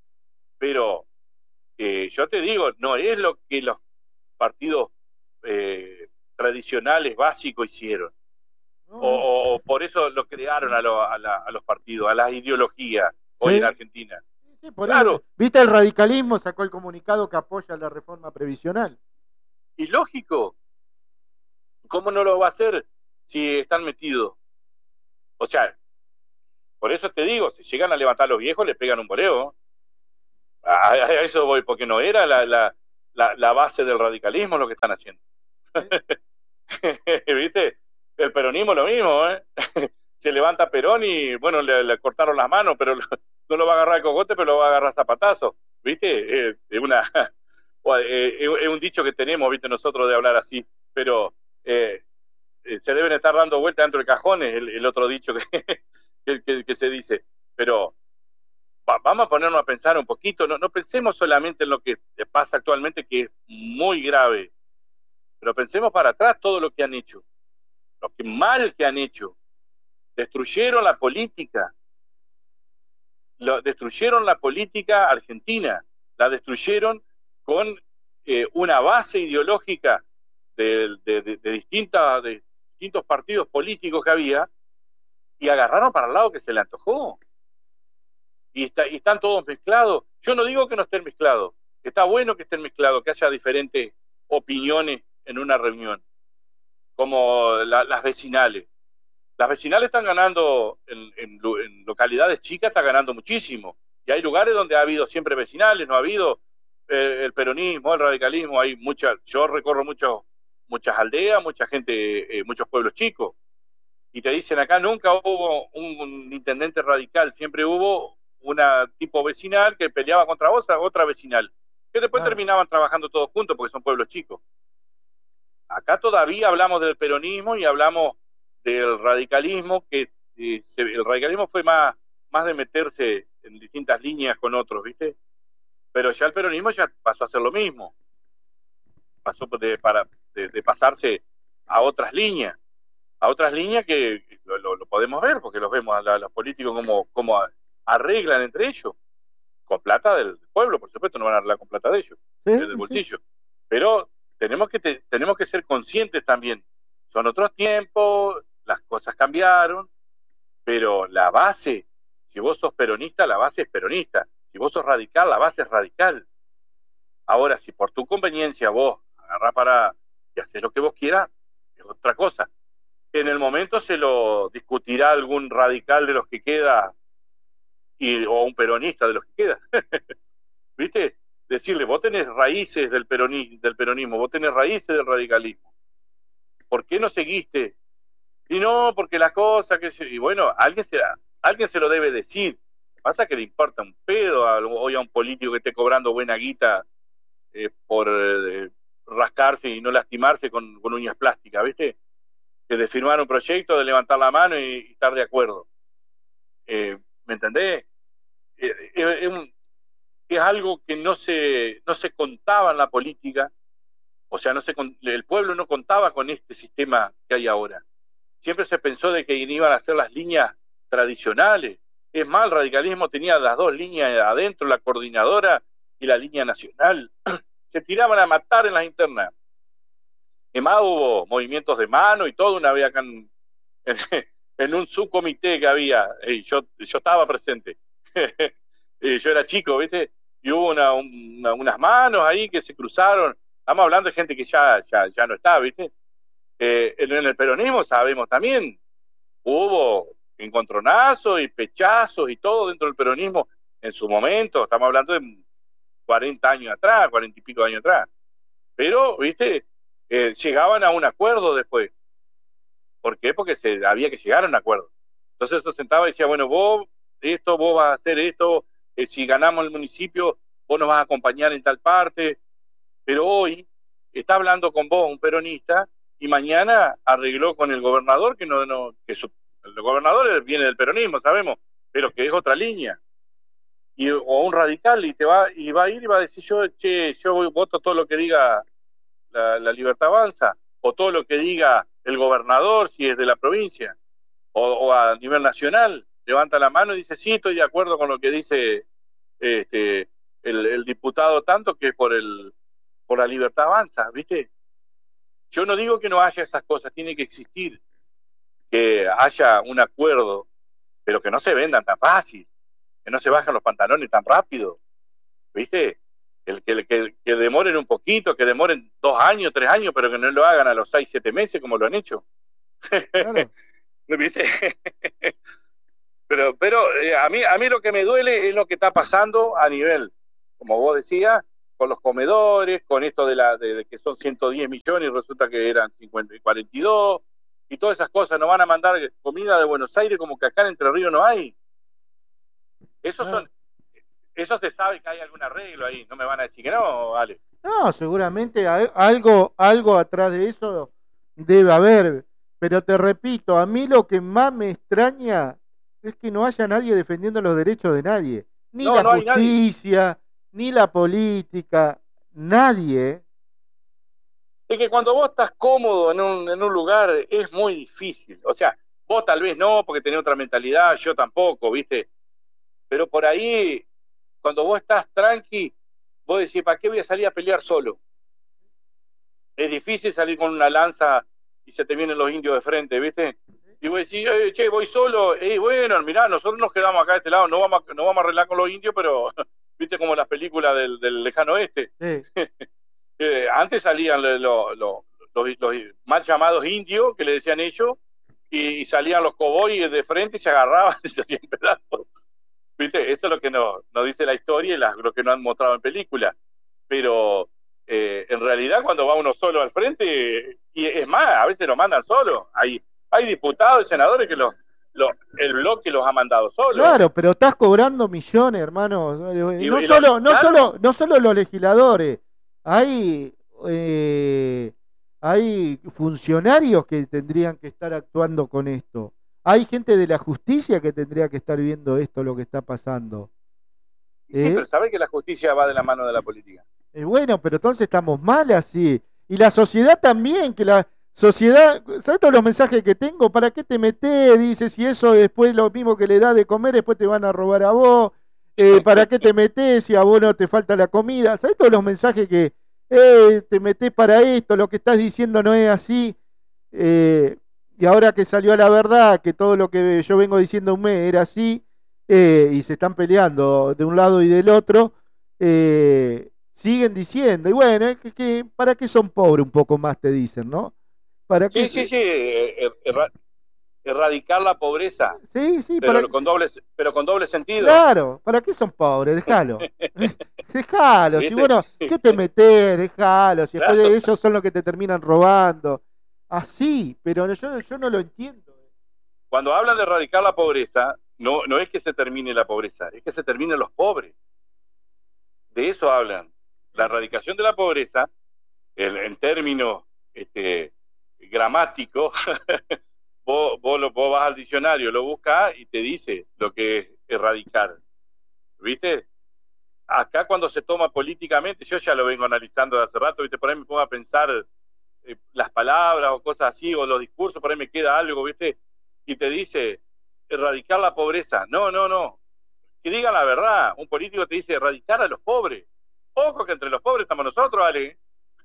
Pero eh, yo te digo, no es lo que los partidos eh, tradicionales básicos hicieron. No. O, o por eso lo crearon a, lo, a, la, a los partidos, a las ideologías hoy ¿sí? en Argentina.
Sí, por claro. Eso, ¿viste? El radicalismo sacó el comunicado que apoya la reforma previsional.
Y lógico. ¿Cómo no lo va a hacer si están metidos? O sea, por eso te digo, si llegan a levantar a los viejos, les pegan un boleo. A, a eso voy, porque no era la, la, la, la base del radicalismo lo que están haciendo. ¿Sí? ¿Viste? El peronismo lo mismo, ¿eh? Se levanta Perón y, bueno, le, le cortaron las manos, pero no lo va a agarrar el cogote, pero lo va a agarrar zapatazo. ¿Viste? Es eh, una... o, eh, es un dicho que tenemos, viste, nosotros de hablar así, pero eh, eh, se deben estar dando vueltas dentro de cajones, el, el otro dicho que, que, que, que se dice, pero va, vamos a ponernos a pensar un poquito, no, no pensemos solamente en lo que pasa actualmente, que es muy grave, pero pensemos para atrás todo lo que han hecho, lo que mal que han hecho, destruyeron la política, lo, destruyeron la política argentina, la destruyeron con eh, una base ideológica de, de, de, de, distintas, de distintos partidos políticos que había, y agarraron para el lado que se le antojó. Y, está, y están todos mezclados. Yo no digo que no estén mezclados, está bueno que estén mezclados, que haya diferentes opiniones en una reunión, como la, las vecinales. Las vecinales están ganando, en, en, en localidades chicas está ganando muchísimo, y hay lugares donde ha habido siempre vecinales, no ha habido eh, el peronismo, el radicalismo, hay mucha, yo recorro mucho, muchas aldeas, mucha gente, eh, muchos pueblos chicos, y te dicen acá nunca hubo un, un intendente radical, siempre hubo una tipo vecinal que peleaba contra otra, otra vecinal, que después ah. terminaban trabajando todos juntos porque son pueblos chicos. Acá todavía hablamos del peronismo y hablamos del radicalismo, que eh, se, el radicalismo fue más, más de meterse en distintas líneas con otros, ¿viste? Pero ya el peronismo ya pasó a hacer lo mismo, pasó de, para, de, de pasarse a otras líneas, a otras líneas que lo, lo, lo podemos ver, porque los vemos a, la, a los políticos como, como arreglan entre ellos, con plata del pueblo, por supuesto, no van a arreglar con plata de ellos, ¿sí? Del bolsillo, sí. Pero tenemos que, te, tenemos que ser conscientes también, son otros tiempos, las cosas cambiaron, pero la base, si vos sos peronista, la base es peronista, si vos sos radical, la base es radical. Ahora, si por tu conveniencia vos agarrás para y haces lo que vos quieras, es otra cosa. En el momento se lo discutirá algún radical de los que queda y, o un peronista de los que queda. ¿Viste? Decirle, vos tenés raíces del peronismo, del peronismo, vos tenés raíces del radicalismo. ¿Por qué no seguiste? Y no, porque la cosa que se... Y bueno, alguien se, alguien se lo debe decir. Pasa que le importa un pedo a, hoy a un político que esté cobrando buena guita eh, por eh, rascarse y no lastimarse con, con uñas plásticas, ¿viste? Que de firmar un proyecto, de levantar la mano y, y estar de acuerdo. Eh, ¿Me entendés? Eh, eh, es, un, es algo que no se, no se contaba en la política, o sea, no se, el pueblo no contaba con este sistema que hay ahora. Siempre se pensó de que iban a ser las líneas tradicionales. Es más, el radicalismo tenía las dos líneas adentro, la coordinadora y la línea nacional. Se tiraban a matar en las internas. Es más, hubo movimientos de mano y todo una vez acá en, en, en un subcomité que había. Y yo, yo estaba presente. Y yo era chico, ¿viste? Y hubo una, una, unas manos ahí que se cruzaron. Estamos hablando de gente que ya, ya, ya no está, ¿viste? Eh, en el peronismo sabemos también, hubo encontronazos y pechazos y todo dentro del peronismo en su momento, estamos hablando de cuarenta años atrás, cuarenta y pico años atrás, pero, viste, eh, llegaban a un acuerdo después. ¿Por qué? Porque se, había que llegar a un acuerdo. Entonces se sentaba y decía, bueno, vos, esto, vos vas a hacer esto, eh, si ganamos el municipio, vos nos vas a acompañar en tal parte, pero hoy está hablando con vos un peronista y mañana arregló con el gobernador, que no, no que su, el gobernador viene del peronismo, sabemos, pero que es otra línea. Y, o un radical, y te va, y va a ir y va a decir, yo, che, yo voto todo lo que diga la, la Libertad Avanza, o todo lo que diga el gobernador, si es de la provincia, o, o a nivel nacional, levanta la mano y dice, sí, estoy de acuerdo con lo que dice este, el, el diputado tanto, que es por el por la Libertad Avanza, ¿viste? Yo no digo que no haya esas cosas, tiene que existir, que haya un acuerdo, pero que no se vendan tan fácil, que no se bajan los pantalones tan rápido, ¿viste? El, que, que, que demoren un poquito, que demoren dos años, tres años, pero que no lo hagan a los seis, siete meses como lo han hecho. Claro. ¿Viste? pero pero eh, a, mí, a mí lo que me duele es lo que está pasando a nivel, como vos decías, con los comedores, con esto de, la, de, de que son ciento diez millones y resulta que eran cincuenta y cuarenta y dos, y todas esas cosas, nos van a mandar comida de Buenos Aires como que acá en Entre Ríos no hay. Eso, son, eso se sabe que hay algún arreglo ahí, no me van a decir que no, Ale.
No, seguramente a- algo, algo atrás de eso debe haber, pero te repito, a mí lo que más me extraña es que no haya nadie defendiendo los derechos de nadie, ni
No,
la
no hay nadie.
justicia, ni la política, nadie. ¿Eh?
Es que cuando vos estás cómodo en un, en un lugar es muy difícil. O sea, vos tal vez no, porque tenés otra mentalidad, yo tampoco, ¿viste? Pero por ahí, cuando vos estás tranqui, vos decís, ¿para qué voy a salir a pelear solo? Es difícil salir con una lanza y se te vienen los indios de frente, ¿viste? Y vos decís, eh, che, voy solo. Eh, bueno, mirá, nosotros nos quedamos acá de este lado, no vamos a, no vamos a arreglar con los indios, pero, ¿viste? Como las películas del, del lejano oeste.
Sí.
Eh, antes salían lo, lo, lo, los, los mal llamados indios, que le decían ellos, y, y salían los cowboys de frente y se agarraban y se hacían pedazos. ¿Viste? Eso es lo que nos, nos dice la historia y la, lo que nos han mostrado en películas. Pero eh, en realidad cuando va uno solo al frente, y es más, a veces lo mandan solo. Hay, hay diputados y senadores que los, los, el bloque los ha mandado solo.
Claro, pero estás cobrando millones, hermano.
Y,
no
y
solo,
los,
no
claro,
solo, no solo los legisladores, hay eh, hay funcionarios que tendrían que estar actuando con esto. Hay gente de la justicia que tendría que estar viendo esto, lo que está pasando.
Sí,
¿Eh?
pero sabés que la justicia va de la mano de la política.
Eh, bueno, pero entonces estamos mal así. Y la sociedad también, que la sociedad, ¿sabes todos los mensajes que tengo? ¿Para qué te metés? Dice, si eso después lo mismo que le da de comer, después te van a robar a vos. Eh, ¿para qué te metés si a vos no te falta la comida? ¿Sabes todos los mensajes que eh, te metés para esto? Lo que estás diciendo no es así. Eh, y ahora que salió a la verdad, que todo lo que yo vengo diciendo un mes era así, eh, y se están peleando de un lado y del otro, eh, siguen diciendo, y bueno, es que, que, ¿para qué son pobres un poco más? Te dicen, ¿no? ¿Para qué?
Sí, sí, sí, eh, erra, erradicar la pobreza,
Sí, sí,
pero
para...
con doble, pero con doble sentido.
Claro, ¿para qué son pobres? Déjalo. Déjalo, si
¿Viste?
bueno, ¿qué te metés? Déjalo, si después
Claro.
de ellos son los que te terminan robando. Así, pero yo, yo no lo entiendo.
Cuando hablan de erradicar la pobreza, no, no es que se termine la pobreza, es que se terminen los pobres. De eso hablan. La erradicación de la pobreza, el, en términos este, gramáticos, vos, vos, lo, vos vas al diccionario, lo buscas y te dice lo que es erradicar. ¿Viste? Acá cuando se toma políticamente, yo ya lo vengo analizando de hace rato, ¿viste? Por ahí me pongo a pensar eh, las palabras o cosas así, o los discursos, por ahí me queda algo, ¿viste? Y te dice, erradicar la pobreza. No, no, no. Que digan la verdad. Un político te dice, erradicar a los pobres. Ojo que entre los pobres estamos nosotros, Ale.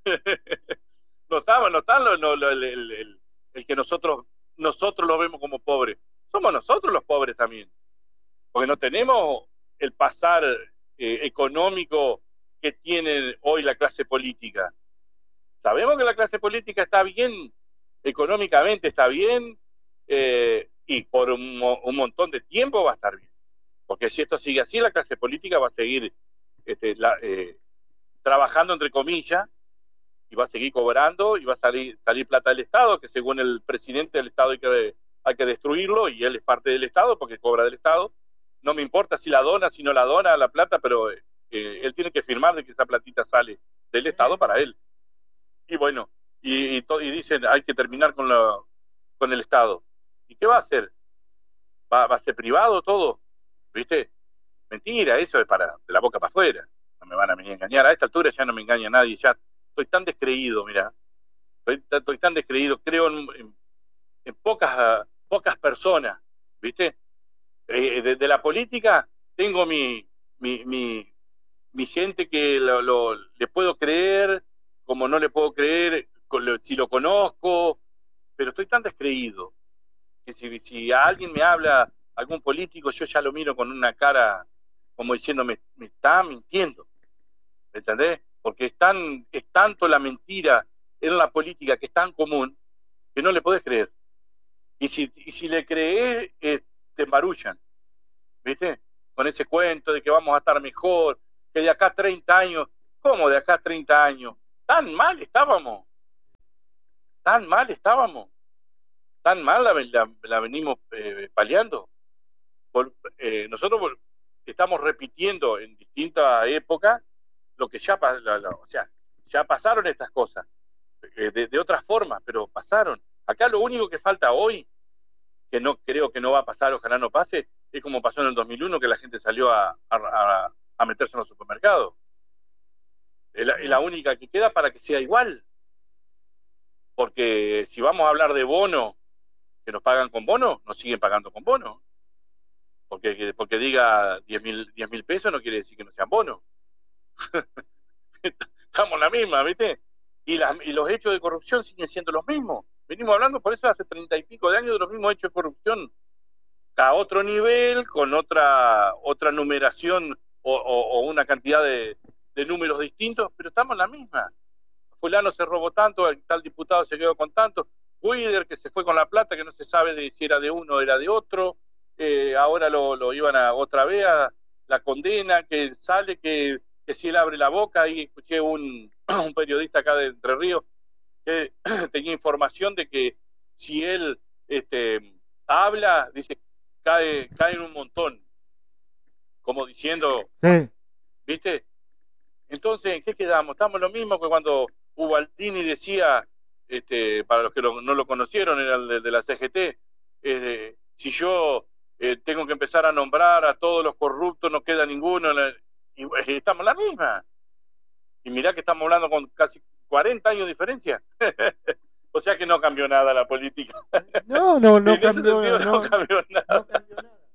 no estamos, no están lo, lo, lo, el, el, el, el que nosotros, nosotros lo vemos como pobres. Somos nosotros los pobres también. Porque no tenemos el pasar eh, económico que tiene hoy la clase política. Sabemos que la clase política está bien, económicamente está bien, eh, y por un, un montón de tiempo va a estar bien. Porque si esto sigue así, la clase política va a seguir este, la, eh, trabajando, entre comillas, y va a seguir cobrando, y va a salir, salir plata del Estado, que según el presidente del Estado hay que, hay que destruirlo, y él es parte del Estado, porque cobra del Estado. No me importa si la dona, si no la dona la plata, pero eh, él tiene que firmar de que esa platita sale del Estado para él. Y bueno, y, y, to, y dicen, hay que terminar con, la, con el Estado. ¿Y qué va a hacer? ¿Va, va a ser privado todo? ¿Viste? Mentira, eso es para de la boca para afuera. No me van a engañar. A esta altura ya no me engaña nadie. Ya estoy tan descreído, mira. Estoy, estoy tan descreído. Creo en, en, en pocas, uh, pocas personas. ¿Viste? Eh, de, de la política tengo mi, mi, mi, mi gente que lo, lo, le puedo creer, como no le puedo creer, si lo conozco, pero estoy tan descreído que si, si a alguien me habla, algún político, yo ya lo miro con una cara como diciendo, me, me está mintiendo, ¿me entendés? Porque es, tan, es tanto la mentira en la política que es tan común que no le podés creer. Y si, y si le crees, eh, te embarullan, ¿viste? Con ese cuento de que vamos a estar mejor, que de acá a treinta años, ¿cómo de acá a treinta años? Tan mal estábamos, tan mal estábamos, tan mal la, la, la venimos eh, paliando. Por, eh, nosotros estamos repitiendo en distintas épocas lo que ya, la, la, o sea, ya pasaron estas cosas, eh, de, de otras formas, pero pasaron. Acá lo único que falta hoy, que no creo que no va a pasar, ojalá no pase, es como pasó en el dos mil uno, que la gente salió a, a, a, a meterse en los supermercados. Es la, es la única que queda para que sea igual. Porque si vamos a hablar de bono, que nos pagan con bono, nos siguen pagando con bono. Porque, porque diga diez mil pesos no quiere decir que no sean bonos. Estamos en la misma, ¿viste? Y, las, y los hechos de corrupción siguen siendo los mismos. Venimos hablando por eso hace treinta y pico de años de los mismos hechos de corrupción, a otro nivel, con otra otra numeración o, o, o una cantidad de, de números distintos, pero estamos en la misma. Fulano se robó tanto, el tal diputado se quedó con tanto, Guider que se fue con la plata, que no se sabe de, si era de uno o era de otro, eh, ahora lo, lo iban a otra vez a la condena, que sale, que, que si él abre la boca, ahí escuché un, un periodista acá de Entre Ríos, que tenía información de que si él este, habla, dice, cae, cae en un montón, como diciendo,
sí.
¿Viste? Entonces, ¿en qué quedamos? Estamos lo mismo que cuando Ubaldini decía, este, para los que lo, no lo conocieron, era el de, de la C G T, eh, si yo eh, tengo que empezar a nombrar a todos los corruptos, no queda ninguno, y, y estamos la misma. Y mirá que estamos hablando con casi cuarenta años de diferencia. O sea que no cambió nada la política.
No, no, no,
en
cambió,
ese sentido, no,
no
cambió nada.
No cambió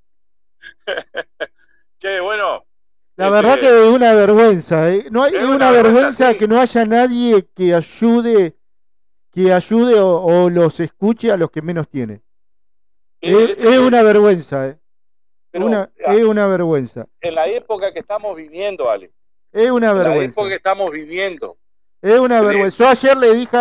nada.
Che, bueno.
La
este,
verdad que es una vergüenza, ¿eh? No hay,
es
es
una
una
vergüenza,
vergüenza
sí.
que no haya nadie que ayude, que ayude o, o los escuche a los que menos tienen. Es,
ese
es
que-
una vergüenza, ¿eh?
pero,
Una,
ah,
es una vergüenza.
en la época que estamos viviendo, Ale,
Es una
en la
vergüenza.
época que estamos viviendo,
Es una
Sí.
vergüenza. Yo ayer le dije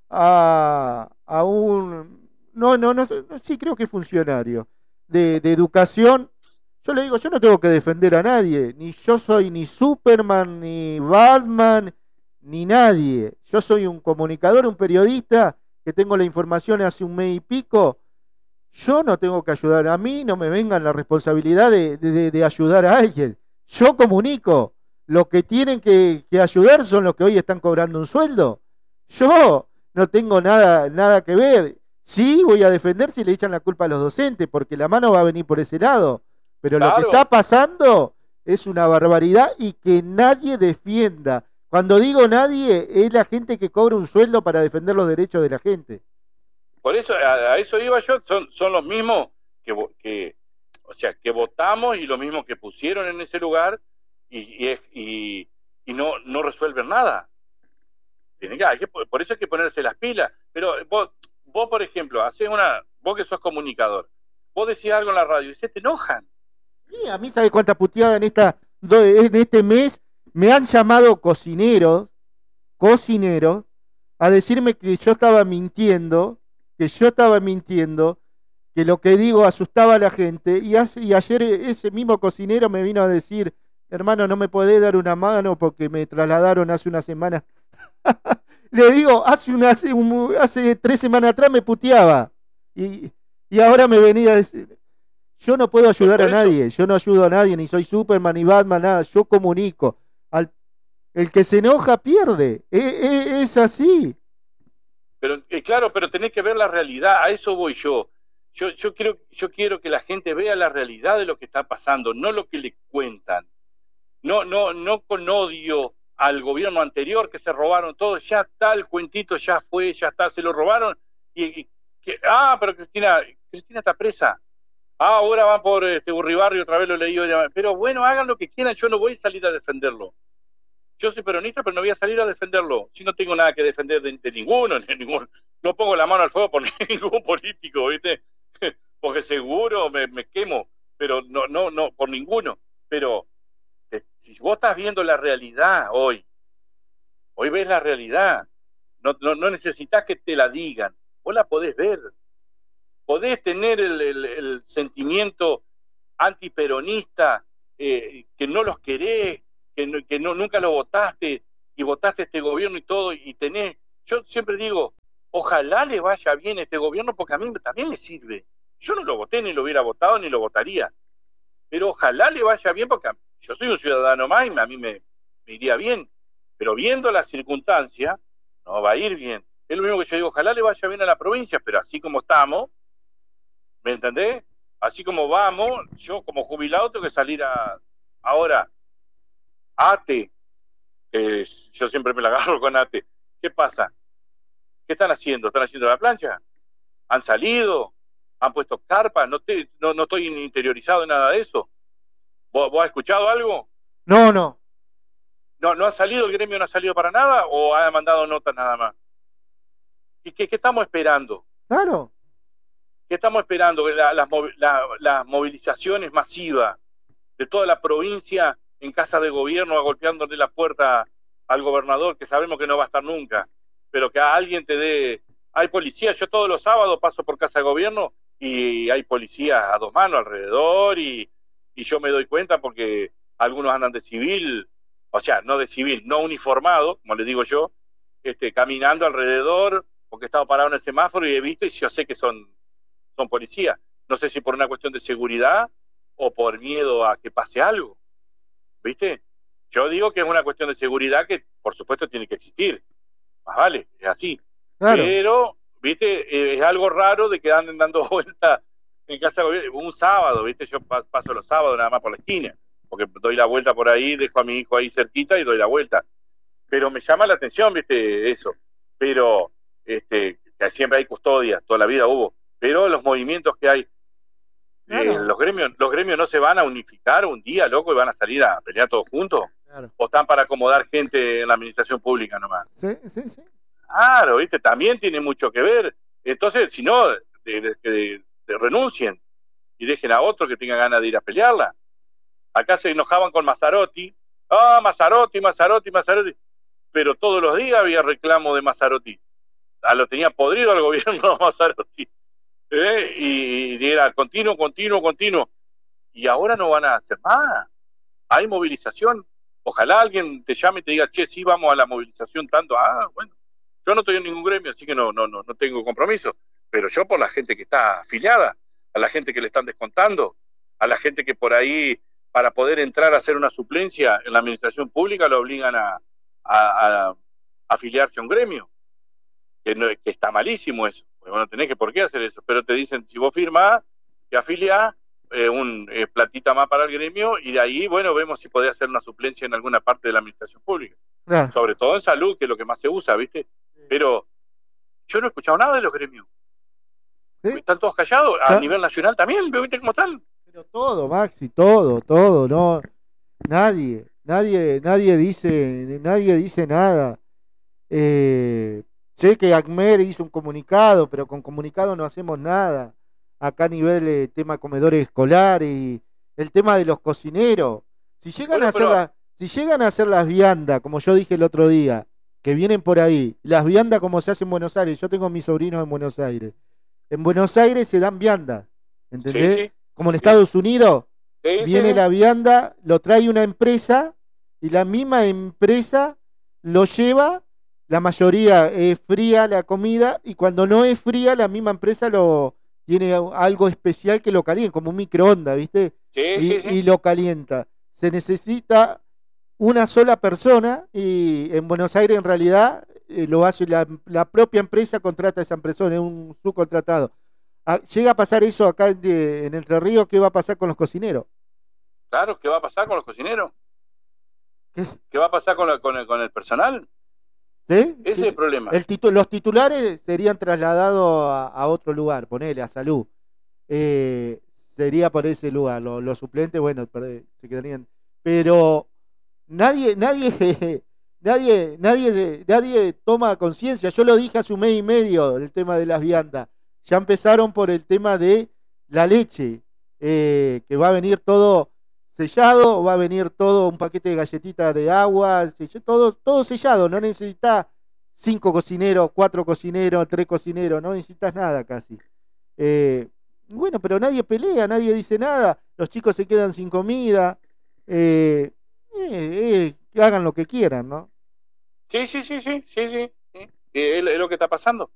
a, a un... No, no, no, no, sí creo que es funcionario de, de educación. Yo le digo, yo no tengo que defender a nadie. Ni yo soy ni Superman, ni Batman, ni nadie. Yo soy un comunicador, un periodista que tengo la información hace un mes y pico. Yo no tengo que ayudar. A mí no me vengan la responsabilidad de, de, de ayudar a alguien. Yo comunico. Los que tienen que, que ayudar son los que hoy están cobrando un sueldo. Yo no tengo nada, nada que ver. Sí, voy a defender si le echan la culpa a los docentes, porque la mano va a venir por ese lado. Pero lo que
Claro.
está pasando es una barbaridad y que nadie defienda. Cuando digo nadie, es la gente que cobra un sueldo para defender los derechos de la gente.
por eso, a, a eso iba yo, son, son los mismos que, vo- que, o sea, que votamos y los mismos que pusieron en ese lugar y, y, es- y, y no, no resuelven nada. Tiene que, hay que, por eso hay que ponerse las pilas. Pero vos, vos por ejemplo, haces una, vos que sos comunicador, vos decís algo en la radio y se te enojan.
Y a mí, ¿sabe cuánta puteada en, esta, do- en este mes? Me han llamado cocineros, cocineros, a decirme que yo estaba mintiendo, que yo estaba mintiendo, que lo que digo asustaba a la gente. Y, hace, y ayer ese mismo cocinero me vino a decir, hermano, no me podés dar una mano porque me trasladaron hace una semana. Le digo, hace, una, hace, un- hace tres semanas atrás me puteaba. Y, y ahora me venía a decir... Yo no puedo ayudar
Por
a
eso.
nadie, yo no ayudo a nadie, ni soy Superman, ni Batman, nada, yo comunico. Al, el que se enoja pierde, es, es, es así.
Pero eh, claro, pero tenés que ver la realidad, a eso voy yo. Yo, yo, quiero, yo quiero que la gente vea la realidad de lo que está pasando, no lo que le cuentan. No, no, no con odio al gobierno anterior que se robaron todo, ya está, el cuentito ya fue, ya está, se lo robaron. Y, y que, ah, pero Cristina, Cristina está presa. Ah, ahora van por este Urribarri, otra vez lo leí hoy. Pero bueno, hagan lo que quieran, yo no voy a salir a defenderlo. Yo soy peronista, pero no voy a salir a defenderlo. Si no tengo nada que defender de, de ninguno, de ningún, no pongo la mano al fuego por ningún político, ¿viste? Porque seguro me, me quemo, pero no, no, no, por ninguno. Pero eh, si vos estás viendo la realidad hoy, hoy ves la realidad, no, no, no necesitas que te la digan, vos la podés ver. Podés tener el, el, el sentimiento antiperonista, eh, que no los querés, que, no, que no, nunca los votaste y votaste este gobierno y todo, y tenés, yo siempre digo, ojalá le vaya bien este gobierno porque a mí también me sirve. Yo no lo voté, ni lo hubiera votado, ni lo votaría, pero ojalá le vaya bien porque yo soy un ciudadano más y a mí me, me iría bien, pero viendo la circunstancia, no va a ir bien. Es lo mismo que yo digo, ojalá le vaya bien a la provincia, pero así como estamos, ¿me entendés? Así como vamos, yo como jubilado tengo que salir a... Ahora, ATE, eh, yo siempre me la agarro con ATE. ¿Qué pasa? ¿Qué están haciendo? ¿Están haciendo la plancha? ¿Han salido? ¿Han puesto carpa? No, te, no, no estoy interiorizado en nada de eso. ¿Vos, ¿Vos has escuchado algo?
No, no.
¿No, ¿No ha salido, el gremio no ha salido para nada o ha mandado notas nada más? ¿Y qué, qué estamos esperando?
Claro.
¿Qué estamos esperando? La, las la, la movilizaciones masivas de toda la provincia en casa de gobierno, golpeándole la puerta al gobernador, que sabemos que no va a estar nunca, pero que a alguien te dé... Hay policías, yo todos los sábados paso por casa de gobierno y hay policías a dos manos alrededor y, y yo me doy cuenta porque algunos andan de civil, o sea, no de civil, no uniformado, como les digo yo, este, caminando alrededor, porque he estado parado en el semáforo y he visto y yo sé que son, son policías. No sé si por una cuestión de seguridad o por miedo a que pase algo, ¿viste? Yo digo que es una cuestión de seguridad que, por supuesto, tiene que existir. Más vale, es así. Claro. Pero, ¿viste? Es algo raro de que anden dando vueltas en casa de gobierno. Un sábado, ¿viste? Yo paso los sábados nada más por la esquina, porque doy la vuelta por ahí, dejo a mi hijo ahí cerquita y doy la vuelta. Pero me llama la atención, ¿viste? Eso. Pero, este, que siempre hay custodia, toda la vida hubo. Pero los movimientos que hay, claro. eh, los gremios, los gremios no se van a unificar un día, loco, y van a salir a pelear todos juntos. Claro. O están para acomodar gente en la administración pública nomás.
Sí, sí, sí.
Claro, ¿viste? También tiene mucho que ver. Entonces, si no, de, de, de, de renuncien y dejen a otro que tenga ganas de ir a pelearla. Acá se enojaban con Mazzarotti. Ah, Mazzarotti, Mazzarotti, Mazzarotti. Pero todos los días había reclamo de Mazzarotti. Ah, lo tenía podrido al gobierno Mazzarotti. ¿Eh? Y, y era continuo, continuo, continuo. Y ahora no van a hacer nada. Hay movilización. Ojalá alguien te llame y te diga, che, sí, vamos a la movilización tanto. Ah, bueno. Yo no estoy en ningún gremio, así que no, no, no, no tengo compromiso. Pero yo por la gente que está afiliada, a la gente que le están descontando, a la gente que por ahí, para poder entrar a hacer una suplencia en la administración pública, lo obligan a, a, a, a afiliarse a un gremio. Que, no, que está malísimo eso. Porque no tenés que por qué hacer eso. Pero te dicen, si vos firmás, te afiliás, eh, un eh, platita más para el gremio, y de ahí, bueno, vemos si podés hacer una suplencia en alguna parte de la administración pública. Claro. Sobre todo en salud, que es lo que más se usa, ¿viste? Pero yo no he escuchado nada de los gremios. ¿Sí? Están todos callados, a ¿Ah? nivel nacional también, ¿viste cómo están?
Pero todo, Maxi, todo, todo, no, nadie, nadie, nadie dice, nadie dice nada. Eh, sé que ACMER hizo un comunicado, pero con comunicado no hacemos nada. Acá a nivel de tema comedores escolares y el tema de los cocineros. Si llegan bueno, a hacer pero... la, si llegan a hacer las viandas, como yo dije el otro día, que vienen por ahí, las viandas como se hace en Buenos Aires, yo tengo mis sobrinos en Buenos Aires. En Buenos Aires se dan viandas, ¿entendés? Sí, sí. Como en Estados Unidos, sí, viene sí. la vianda, lo trae una empresa y la misma empresa lo lleva, la mayoría es fría la comida y cuando no es fría la misma empresa lo tiene algo especial que lo calienta, como un microondas, ¿viste?
Sí,
y,
sí, sí.
y lo calienta. Se necesita una sola persona y en Buenos Aires en realidad eh, lo hace la, la propia empresa, contrata a esa persona, es un subcontratado. Ah, llega a pasar eso acá de, en Entre Ríos, ¿qué va a pasar con los cocineros?
Claro, ¿qué va a pasar con los cocineros? ¿Qué, ¿Qué va a pasar con, la, con, el, con el personal?
¿Sí?
Ese
sí,
es el problema.
El titu los titulares serían trasladados a, a otro lugar, ponele, a salud. Eh, sería por ese lugar. Los, los suplentes, bueno, se quedarían. Pero nadie, nadie, nadie, nadie, nadie toma conciencia. Yo lo dije hace un mes y medio, el tema de las viandas. Ya empezaron por el tema de la leche, eh, que va a venir todo sellado, va a venir todo un paquete de galletitas de agua, todo, todo sellado, no necesitas cinco cocineros, cuatro cocineros, tres cocineros, no necesitas nada casi. Eh, bueno, pero nadie pelea, nadie dice nada, los chicos se quedan sin comida, eh, eh, eh, que hagan lo que quieran, ¿no?
Sí, sí, sí, sí, sí, sí, sí. Es, es lo que está pasando.